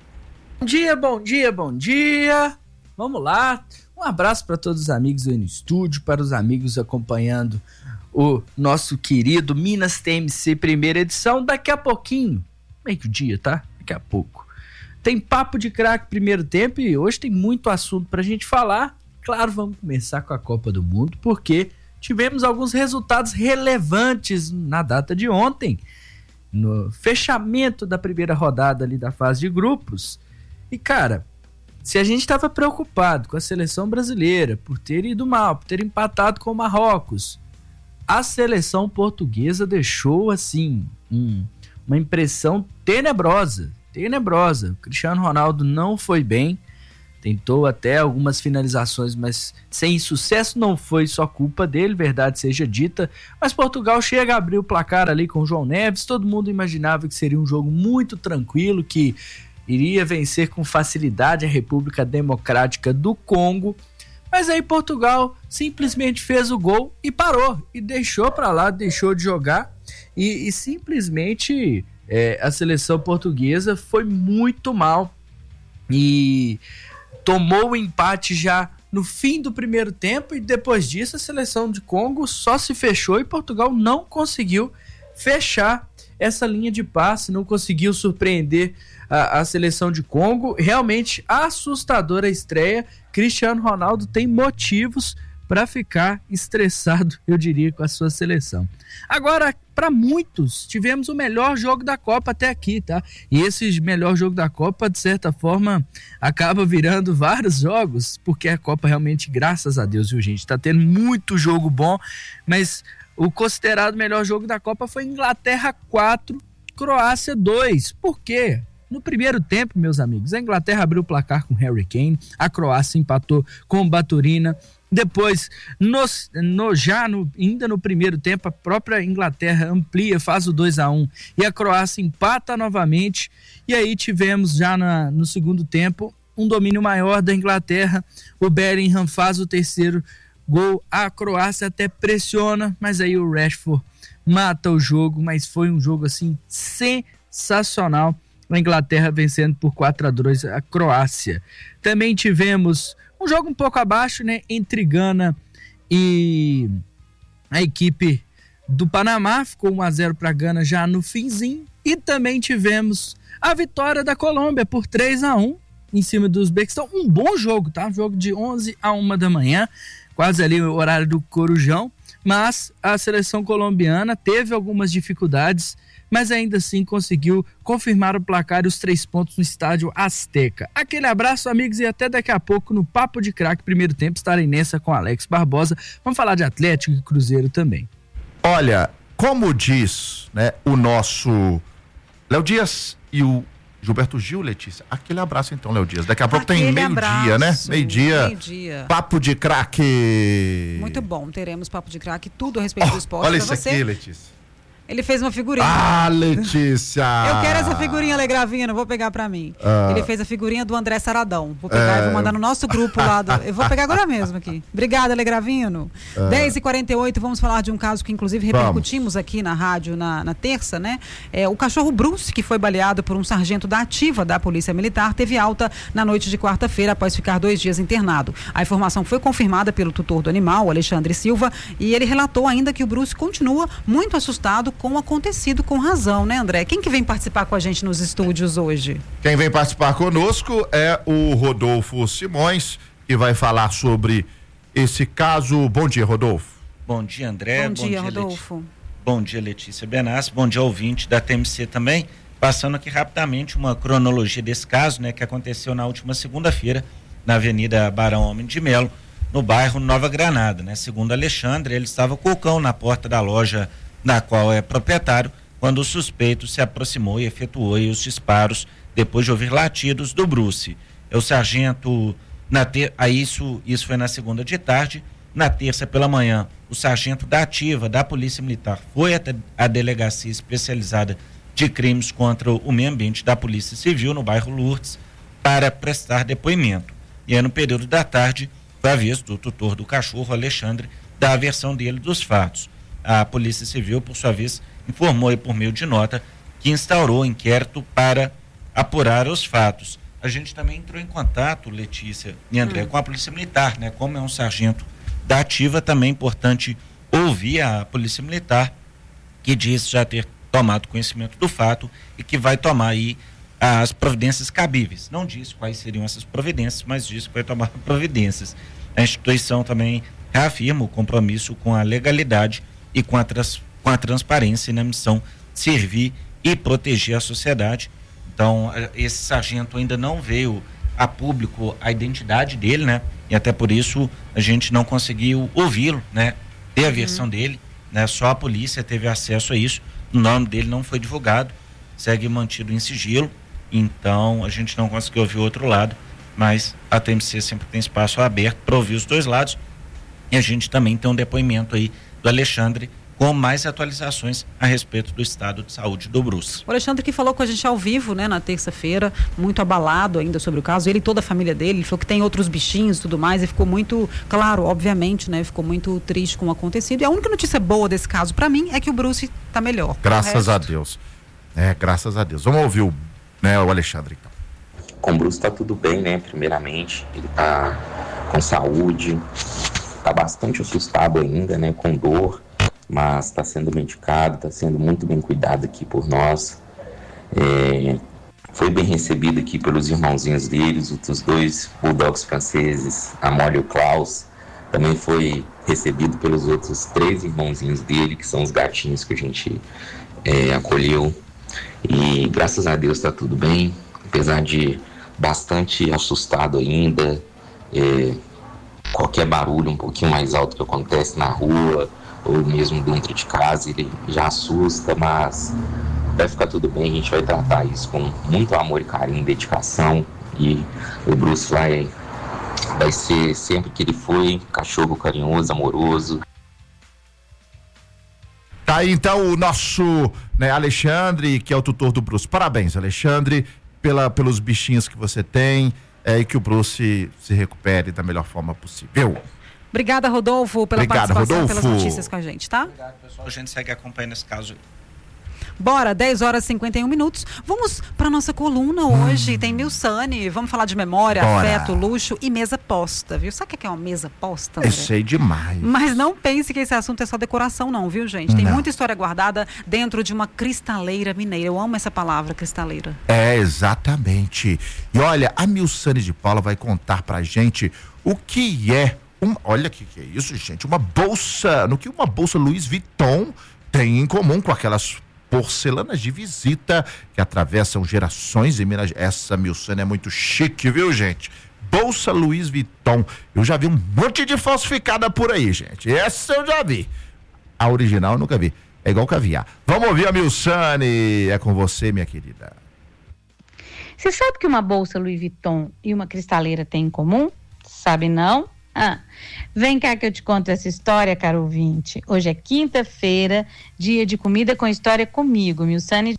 Bom dia. Vamos lá. Um abraço para todos os amigos aí no estúdio, para os amigos acompanhando o nosso querido Minas TMC primeira edição. Daqui a pouquinho, meio-dia, tá? Daqui a pouco. Tem Papo de Craque primeiro tempo e hoje tem muito assunto pra gente falar. Claro, vamos começar com a Copa do Mundo, porque tivemos alguns resultados relevantes na data de ontem, no fechamento da primeira rodada ali da fase de grupos. E, cara, se a gente estava preocupado com a seleção brasileira por ter ido mal, por ter empatado com o Marrocos, a seleção portuguesa deixou, assim, uma impressão tenebrosa. O Cristiano Ronaldo não foi bem, tentou até algumas finalizações, mas sem sucesso. Não foi só culpa dele, verdade seja dita, mas Portugal chega a abrir o placar ali com o João Neves. Todo mundo imaginava que seria um jogo muito tranquilo, que iria vencer com facilidade a República Democrática do Congo, mas aí Portugal simplesmente fez o gol e parou, e deixou para lá, deixou de jogar, e simplesmente a seleção portuguesa foi muito mal, e tomou o empate já no fim do primeiro tempo, e depois disso a seleção de Congo só se fechou, e Portugal não conseguiu fechar essa linha de passe, não conseguiu surpreender a seleção de Congo. Realmente assustadora a estreia. Cristiano Ronaldo tem motivos para ficar estressado, eu diria, com a sua seleção. Agora, para muitos, tivemos o melhor jogo da Copa até aqui, tá? E esse melhor jogo da Copa, de certa forma, acaba virando vários jogos, porque a Copa realmente, graças a Deus, viu, gente? Tá tendo muito jogo bom, mas o considerado melhor jogo da Copa foi Inglaterra 4, Croácia 2. Por quê? No primeiro tempo, meus amigos, a Inglaterra abriu o placar com Harry Kane, a Croácia empatou com Baturina. Depois, ainda no primeiro tempo, a própria Inglaterra amplia, faz o 2-1 e a Croácia empata novamente. E aí tivemos já no segundo tempo um domínio maior da Inglaterra. O Bellingham faz o terceiro gol, a Croácia até pressiona, mas aí o Rashford mata o jogo. Mas foi um jogo assim sensacional, a Inglaterra vencendo por 4-2 a Croácia. Também tivemos um jogo um pouco abaixo, né, entre Gana e a equipe do Panamá. Ficou 1-0 para Gana já no finzinho. E também tivemos a vitória da Colômbia por 3-1 em cima do Uzbequistão. Um bom jogo, tá? Um jogo de 11 a 1 da manhã, quase ali o horário do Corujão. Mas a seleção colombiana teve algumas dificuldades, mas ainda assim conseguiu confirmar o placar e os 3 pontos no estádio Azteca. Aquele abraço, amigos, e até daqui a pouco no Papo de Craque primeiro tempo estarei nessa com Alex Barbosa. Vamos falar de Atlético e Cruzeiro também. Olha, como diz, né, o nosso Léo Dias e o Gilberto Gil, Letícia, aquele abraço então, Léo Dias. Daqui a pouco tem meio-dia, né? Meio-dia. Papo de Craque. Muito bom, teremos Papo de Craque, tudo a respeito do esporte. Olha isso aqui, Letícia. Ele fez uma figurinha. Ah, Letícia! Eu quero essa figurinha, Legravinha, não vou pegar pra mim. Ele fez a figurinha do André Saradão. Vou pegar e vou mandar no nosso grupo lá. Eu vou pegar agora mesmo aqui. Obrigada, Legravino. 10h48, vamos falar de um caso que inclusive repercutimos aqui na rádio na terça, né? O cachorro Bruce, que foi baleado por um sargento da ativa da Polícia Militar, teve alta na noite de quarta-feira após ficar 2 dias internado. A informação foi confirmada pelo tutor do animal, Alexandre Silva, e ele relatou ainda que o Bruce continua muito assustado com o acontecido, com razão, né, André? Quem que vem participar com a gente nos estúdios hoje? Quem vem participar conosco é o Rodolfo Simões, que vai falar sobre esse caso. Bom dia, Rodolfo. Bom dia, André. Bom dia, Rodolfo. Bom dia, Letícia Benassi. Bom dia, ouvinte da TMC também. Passando aqui rapidamente uma cronologia desse caso, né, que aconteceu na última segunda-feira, na Avenida Barão Homem de Melo, no bairro Nova Granada, né? Segundo Alexandre, ele estava com o cão na porta da loja na qual é proprietário, quando o suspeito se aproximou e efetuou os disparos depois de ouvir latidos do Bruce. O sargento, isso foi na segunda de tarde. Na terça pela manhã, o sargento da ativa da Polícia Militar foi até a Delegacia Especializada de Crimes contra o Meio Ambiente da Polícia Civil, no bairro Lourdes, para prestar depoimento. E aí, no período da tarde, foi a vez do tutor do cachorro, Alexandre, dar a versão dele dos fatos. A Polícia Civil, por sua vez, informou aí por meio de nota que instaurou inquérito para apurar os fatos. A gente também entrou em contato, Letícia e André, com a Polícia Militar, né? Como é um sargento da ativa, também é importante ouvir a Polícia Militar, que diz já ter tomado conhecimento do fato e que vai tomar aí as providências cabíveis. Não diz quais seriam essas providências, mas diz que vai tomar providências. A instituição também reafirma o compromisso com a legalidade e com a transparência na missão de servir e proteger a sociedade. Então, esse sargento ainda não veio a público a identidade dele, né? E até por isso a gente não conseguiu ouvi-lo, né? Ter a versão dele, né? Só a polícia teve acesso a isso. O nome dele não foi divulgado, segue mantido em sigilo. Então, a gente não conseguiu ouvir o outro lado, mas a TMC sempre tem espaço aberto para ouvir os dois lados. E a gente também tem um depoimento aí do Alexandre com mais atualizações a respeito do estado de saúde do Bruce. O Alexandre que falou com a gente ao vivo, né, na terça-feira, muito abalado ainda sobre o caso, ele e toda a família dele, ele falou que tem outros bichinhos e tudo mais, e ficou muito, claro, obviamente, né, ficou muito triste com o acontecido. E a única notícia boa desse caso, para mim, é que o Bruce tá melhor. Graças a Deus. Graças a Deus. Vamos ouvir o Alexandre, então. Com o Bruce tá tudo bem, né, primeiramente, ele tá com saúde, tá bastante assustado ainda, né, com dor, mas está sendo medicado, está sendo muito bem cuidado aqui por nós. Foi bem recebido aqui pelos irmãozinhos deles, os dois bulldogs franceses, a Molly e o Klaus. Também foi recebido pelos outros 3 irmãozinhos dele, que são os gatinhos que a gente acolheu. E graças a Deus está tudo bem, apesar de bastante assustado ainda. Qualquer barulho um pouquinho mais alto que acontece na rua, ou mesmo dentro de casa, ele já assusta, mas vai ficar tudo bem. A gente vai tratar isso com muito amor e carinho, dedicação, e o Bruce vai ser sempre que ele foi, cachorro carinhoso, amoroso. Tá aí então o nosso, né, Alexandre, que é o tutor do Bruce. Parabéns, Alexandre, pelos bichinhos que você tem, e que o Bruce se recupere da melhor forma possível. Obrigada, Rodolfo, pela participação, pelas notícias com a gente, tá? Obrigado, pessoal. A gente segue acompanhando esse caso. Bora, 10h51. Vamos para nossa coluna hoje. Tem Milsane. Vamos falar de memória, afeto, luxo e mesa posta, viu? Sabe o que é uma mesa posta, André? Eu sei demais. Mas não pense que esse assunto é só decoração, não, viu, gente? Tem muita história guardada dentro de uma cristaleira mineira. Eu amo essa palavra, cristaleira. Exatamente. E olha, a Milsane de Paula vai contar pra gente o que é olha que é isso, gente, uma bolsa, no que uma bolsa Louis Vuitton tem em comum com aquelas porcelanas de visita que atravessam gerações em Minas. Essa Milsane é muito chique, viu, gente? Bolsa Louis Vuitton. Eu já vi um monte de falsificada por aí, gente. Essa eu já vi. A original eu nunca vi. É igual caviar. Vamos ouvir a Milsane. É com você, minha querida. Você sabe que uma bolsa Louis Vuitton e uma cristaleira têm em comum? Sabe não? Vem cá que eu te conto essa história, caro ouvinte. Hoje é quinta-feira, dia de comida com história comigo, Milsane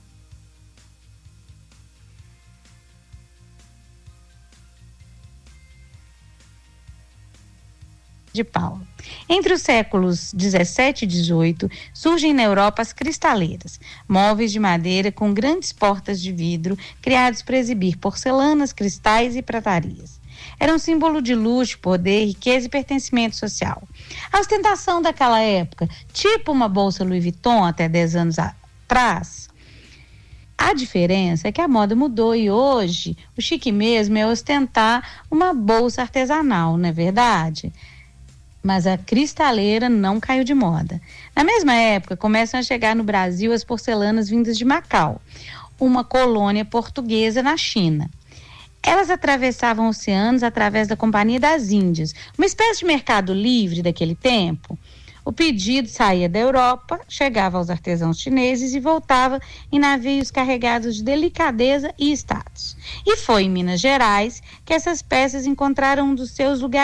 de Paula. Entre os séculos 17 e 18, surgem na Europa as cristaleiras, móveis de madeira com grandes portas de vidro, criados para exibir porcelanas, cristais e pratarias. Era um símbolo de luxo, poder, riqueza e pertencimento social. A ostentação daquela época, tipo uma bolsa Louis Vuitton até 10 anos atrás. A diferença é que a moda mudou e hoje o chique mesmo é ostentar uma bolsa artesanal, não é verdade? Mas a cristaleira não caiu de moda. Na mesma época, começam a chegar no Brasil as porcelanas vindas de Macau, uma colônia portuguesa na China. Elas atravessavam oceanos através da Companhia das Índias, uma espécie de mercado livre daquele tempo. O pedido saía da Europa, chegava aos artesãos chineses e voltava em navios carregados de delicadeza e status. E foi em Minas Gerais que essas peças encontraram um dos seus lugares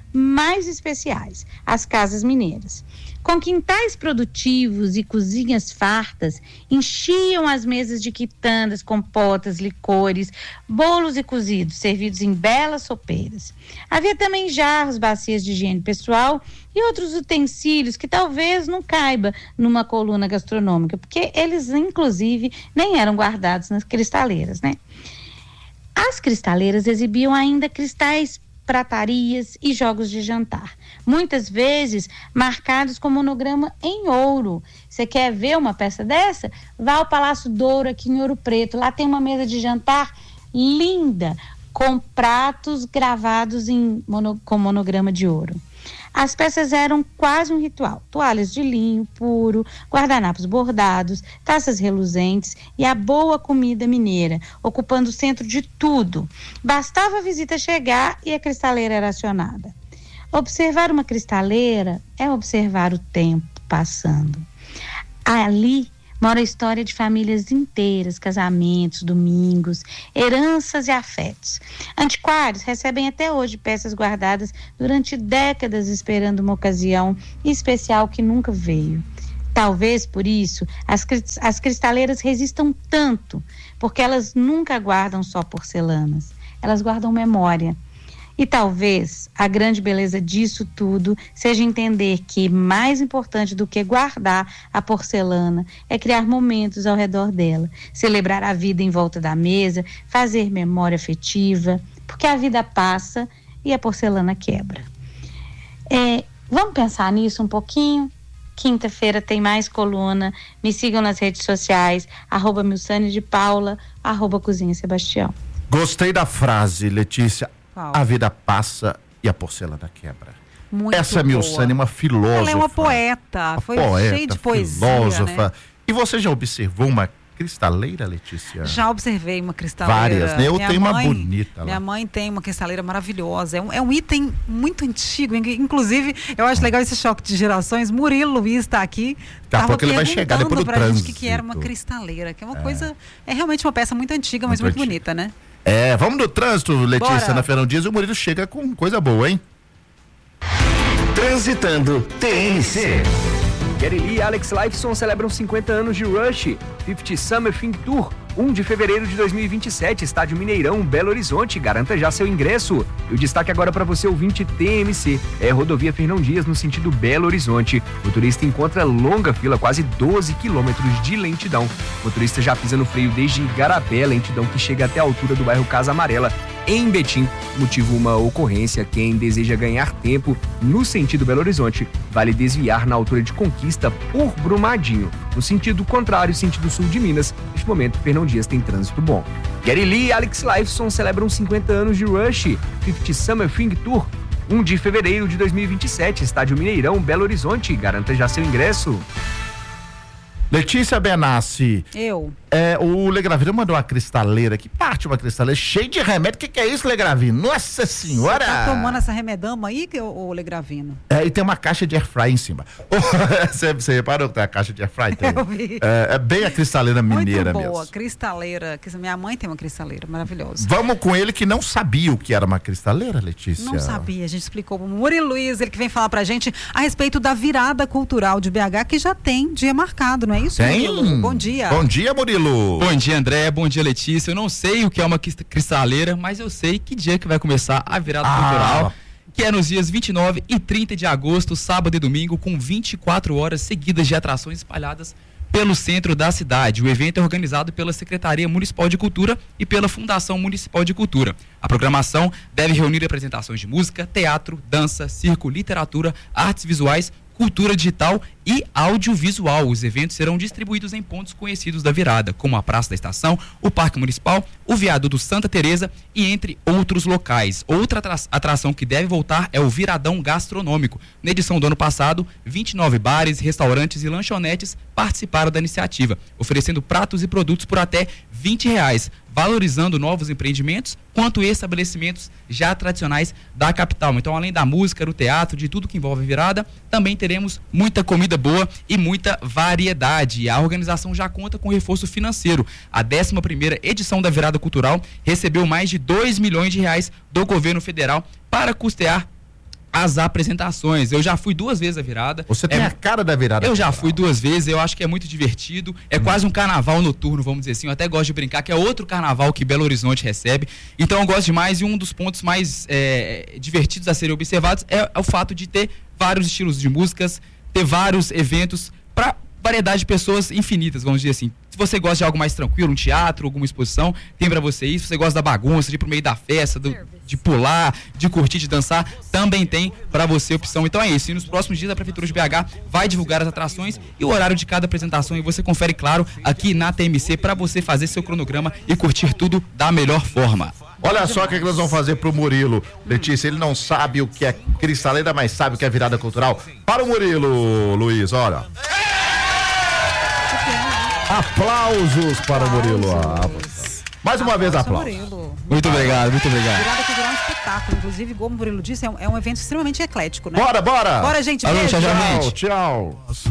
mais especiais, as casas mineiras. Com quintais produtivos e cozinhas fartas, enchiam as mesas de quitandas, compotas, licores, bolos e cozidos, servidos em belas sopeiras. Havia também jarros, bacias de higiene pessoal e outros utensílios que talvez não caiba numa coluna gastronômica, porque eles, inclusive, nem eram guardados nas cristaleiras, né? As cristaleiras exibiam ainda cristais, pratarias e jogos de jantar, muitas vezes marcados com monograma em ouro. Você quer ver uma peça dessa? Vá ao Palácio Douro aqui em Ouro Preto, lá tem uma mesa de jantar linda, com pratos gravados com monograma de ouro. As peças eram quase um ritual: toalhas de linho puro, guardanapos bordados, taças reluzentes e a boa comida mineira, ocupando o centro de tudo. Bastava a visita chegar e a cristaleira era acionada. Observar uma cristaleira é observar o tempo passando. Ali mora a história de famílias inteiras, casamentos, domingos, heranças e afetos. Antiquários recebem até hoje peças guardadas durante décadas esperando uma ocasião especial que nunca veio. Talvez por isso as cristaleiras resistam tanto, porque elas nunca guardam só porcelanas, elas guardam memória. E talvez a grande beleza disso tudo seja entender que mais importante do que guardar a porcelana é criar momentos ao redor dela, celebrar a vida em volta da mesa, fazer memória afetiva, porque a vida passa e a porcelana quebra. Vamos pensar nisso um pouquinho? Quinta-feira tem mais coluna. Me sigam nas redes sociais, @milsane_de_paula, @cozinha Sebastião. Gostei da frase, Letícia. Qual? A vida passa e a porcelana quebra. Muito Essa Milsane é uma filósofa. Ela é uma poeta, foi cheia de poesia, filósofa. né? E você já observou uma cristaleira, Letícia? Já observei uma cristaleira. Várias, né? Eu tenho uma bonita lá. Minha mãe tem uma cristaleira maravilhosa. É um item muito antigo. Inclusive, eu acho legal esse choque de gerações. Murilo Luiz está aqui. Daqui a pouco ele vai chegar depois do trânsito. Gente que era uma cristaleira, que é uma coisa... É realmente uma peça muito antiga, mas muito bonita, né? Vamos no trânsito, Letícia. Bora. Na Fernão Dias, o Murilo chega com coisa boa, hein? Transitando TMC. Geddy Lee e Alex Lifeson celebram 50 anos de Rush, 50 Summer Thing Tour, 1 de fevereiro de 2027, Estádio Mineirão, Belo Horizonte. Garanta já seu ingresso. E o destaque agora para você, ouvinte TMC, é rodovia Fernão Dias, no sentido Belo Horizonte. O motorista encontra longa fila, quase 12 quilômetros de lentidão. O motorista já pisa no freio desde Igarapé, lentidão que chega até a altura do bairro Casa Amarela, em Betim. Motivo uma ocorrência. Quem deseja ganhar tempo no sentido Belo Horizonte vale desviar na altura de Conquista por Brumadinho. No sentido contrário, sentido sul de Minas, neste momento Fernão Dias tem trânsito bom. Geddy Lee e Alex Lifeson celebram 50 anos de Rush, 50 Summer Thing Tour, 1 de fevereiro de 2027, Estádio Mineirão, Belo Horizonte. Garanta já seu ingresso. Letícia Benassi. Eu. O Legravino mandou uma cristaleira aqui, parte uma cristaleira cheia de remédio. O que é isso, Legravino? Nossa senhora! Você tá tomando essa remedama aí, ô Legravino? E tem uma caixa de airfry em cima. Você reparou que tem a caixa de airfry? Eu vi. É bem a cristaleira mineira muito boa, mesmo. cristaleira. Minha mãe tem uma cristaleira maravilhosa. Vamos com ele que não sabia o que era uma cristaleira, Letícia? Não sabia, a gente explicou pro Murilo Luiz, ele que vem falar pra gente a respeito da virada cultural de BH, que já tem dia marcado, não é isso, tem. Murilo? Bom dia. Bom dia, Murilo. Bom dia, André. Bom dia, Letícia. Eu não sei o que é uma cristaleira, mas eu sei que dia que vai começar a virada cultural, que é nos dias 29 e 30 de agosto, sábado e domingo, com 24 horas seguidas de atrações espalhadas pelo centro da cidade. O evento é organizado pela Secretaria Municipal de Cultura e pela Fundação Municipal de Cultura. A programação deve reunir apresentações de música, teatro, dança, circo, literatura, artes visuais, cultura digital e audiovisual. Os eventos serão distribuídos em pontos conhecidos da virada, como a Praça da Estação, o Parque Municipal, o Viaduto Santa Teresa e entre outros locais. Outra atração que deve voltar é o Viradão Gastronômico. Na edição do ano passado, 29 bares, restaurantes e lanchonetes participaram da iniciativa, oferecendo pratos e produtos por até R$20, valorizando novos empreendimentos quanto estabelecimentos já tradicionais da capital. Então, além da música, do teatro, de tudo que envolve a virada, também teremos muita comida boa e muita variedade. A organização já conta com reforço financeiro. A 11ª edição da Virada Cultural recebeu mais de R$2 milhões do governo federal para custear as apresentações. Eu já fui 2 vezes à virada. Você tem a cara da virada. Eu já fui 2 vezes, eu acho que é muito divertido. É quase um carnaval noturno, vamos dizer assim. Eu até gosto de brincar que é outro carnaval que Belo Horizonte recebe. Então eu gosto demais, e um dos pontos mais divertidos a serem observados é o fato de ter vários estilos de músicas, ter vários eventos para variedade de pessoas infinitas, vamos dizer assim. Se você gosta de algo mais tranquilo, um teatro, alguma exposição, tem pra você isso. Se você gosta da bagunça, de ir pro meio da festa, de pular, de curtir, de dançar, também tem pra você opção. Então é isso. E nos próximos dias a Prefeitura de BH vai divulgar as atrações e o horário de cada apresentação, e você confere, claro, aqui na TMC, pra você fazer seu cronograma e curtir tudo da melhor forma. Olha só o que nós vamos fazer pro Murilo. Letícia, ele não sabe o que é cristaleira, mas sabe o que é virada cultural. Para o Murilo, Luiz, olha. Aplausos para o Murilo. Mais uma vez, aplausos. Muito obrigado, muito obrigado. Virada cultural é um espetáculo. Inclusive, como o Murilo disse, é um evento extremamente eclético, né? Bora! Bora, gente. Alô, Beijo. tchau.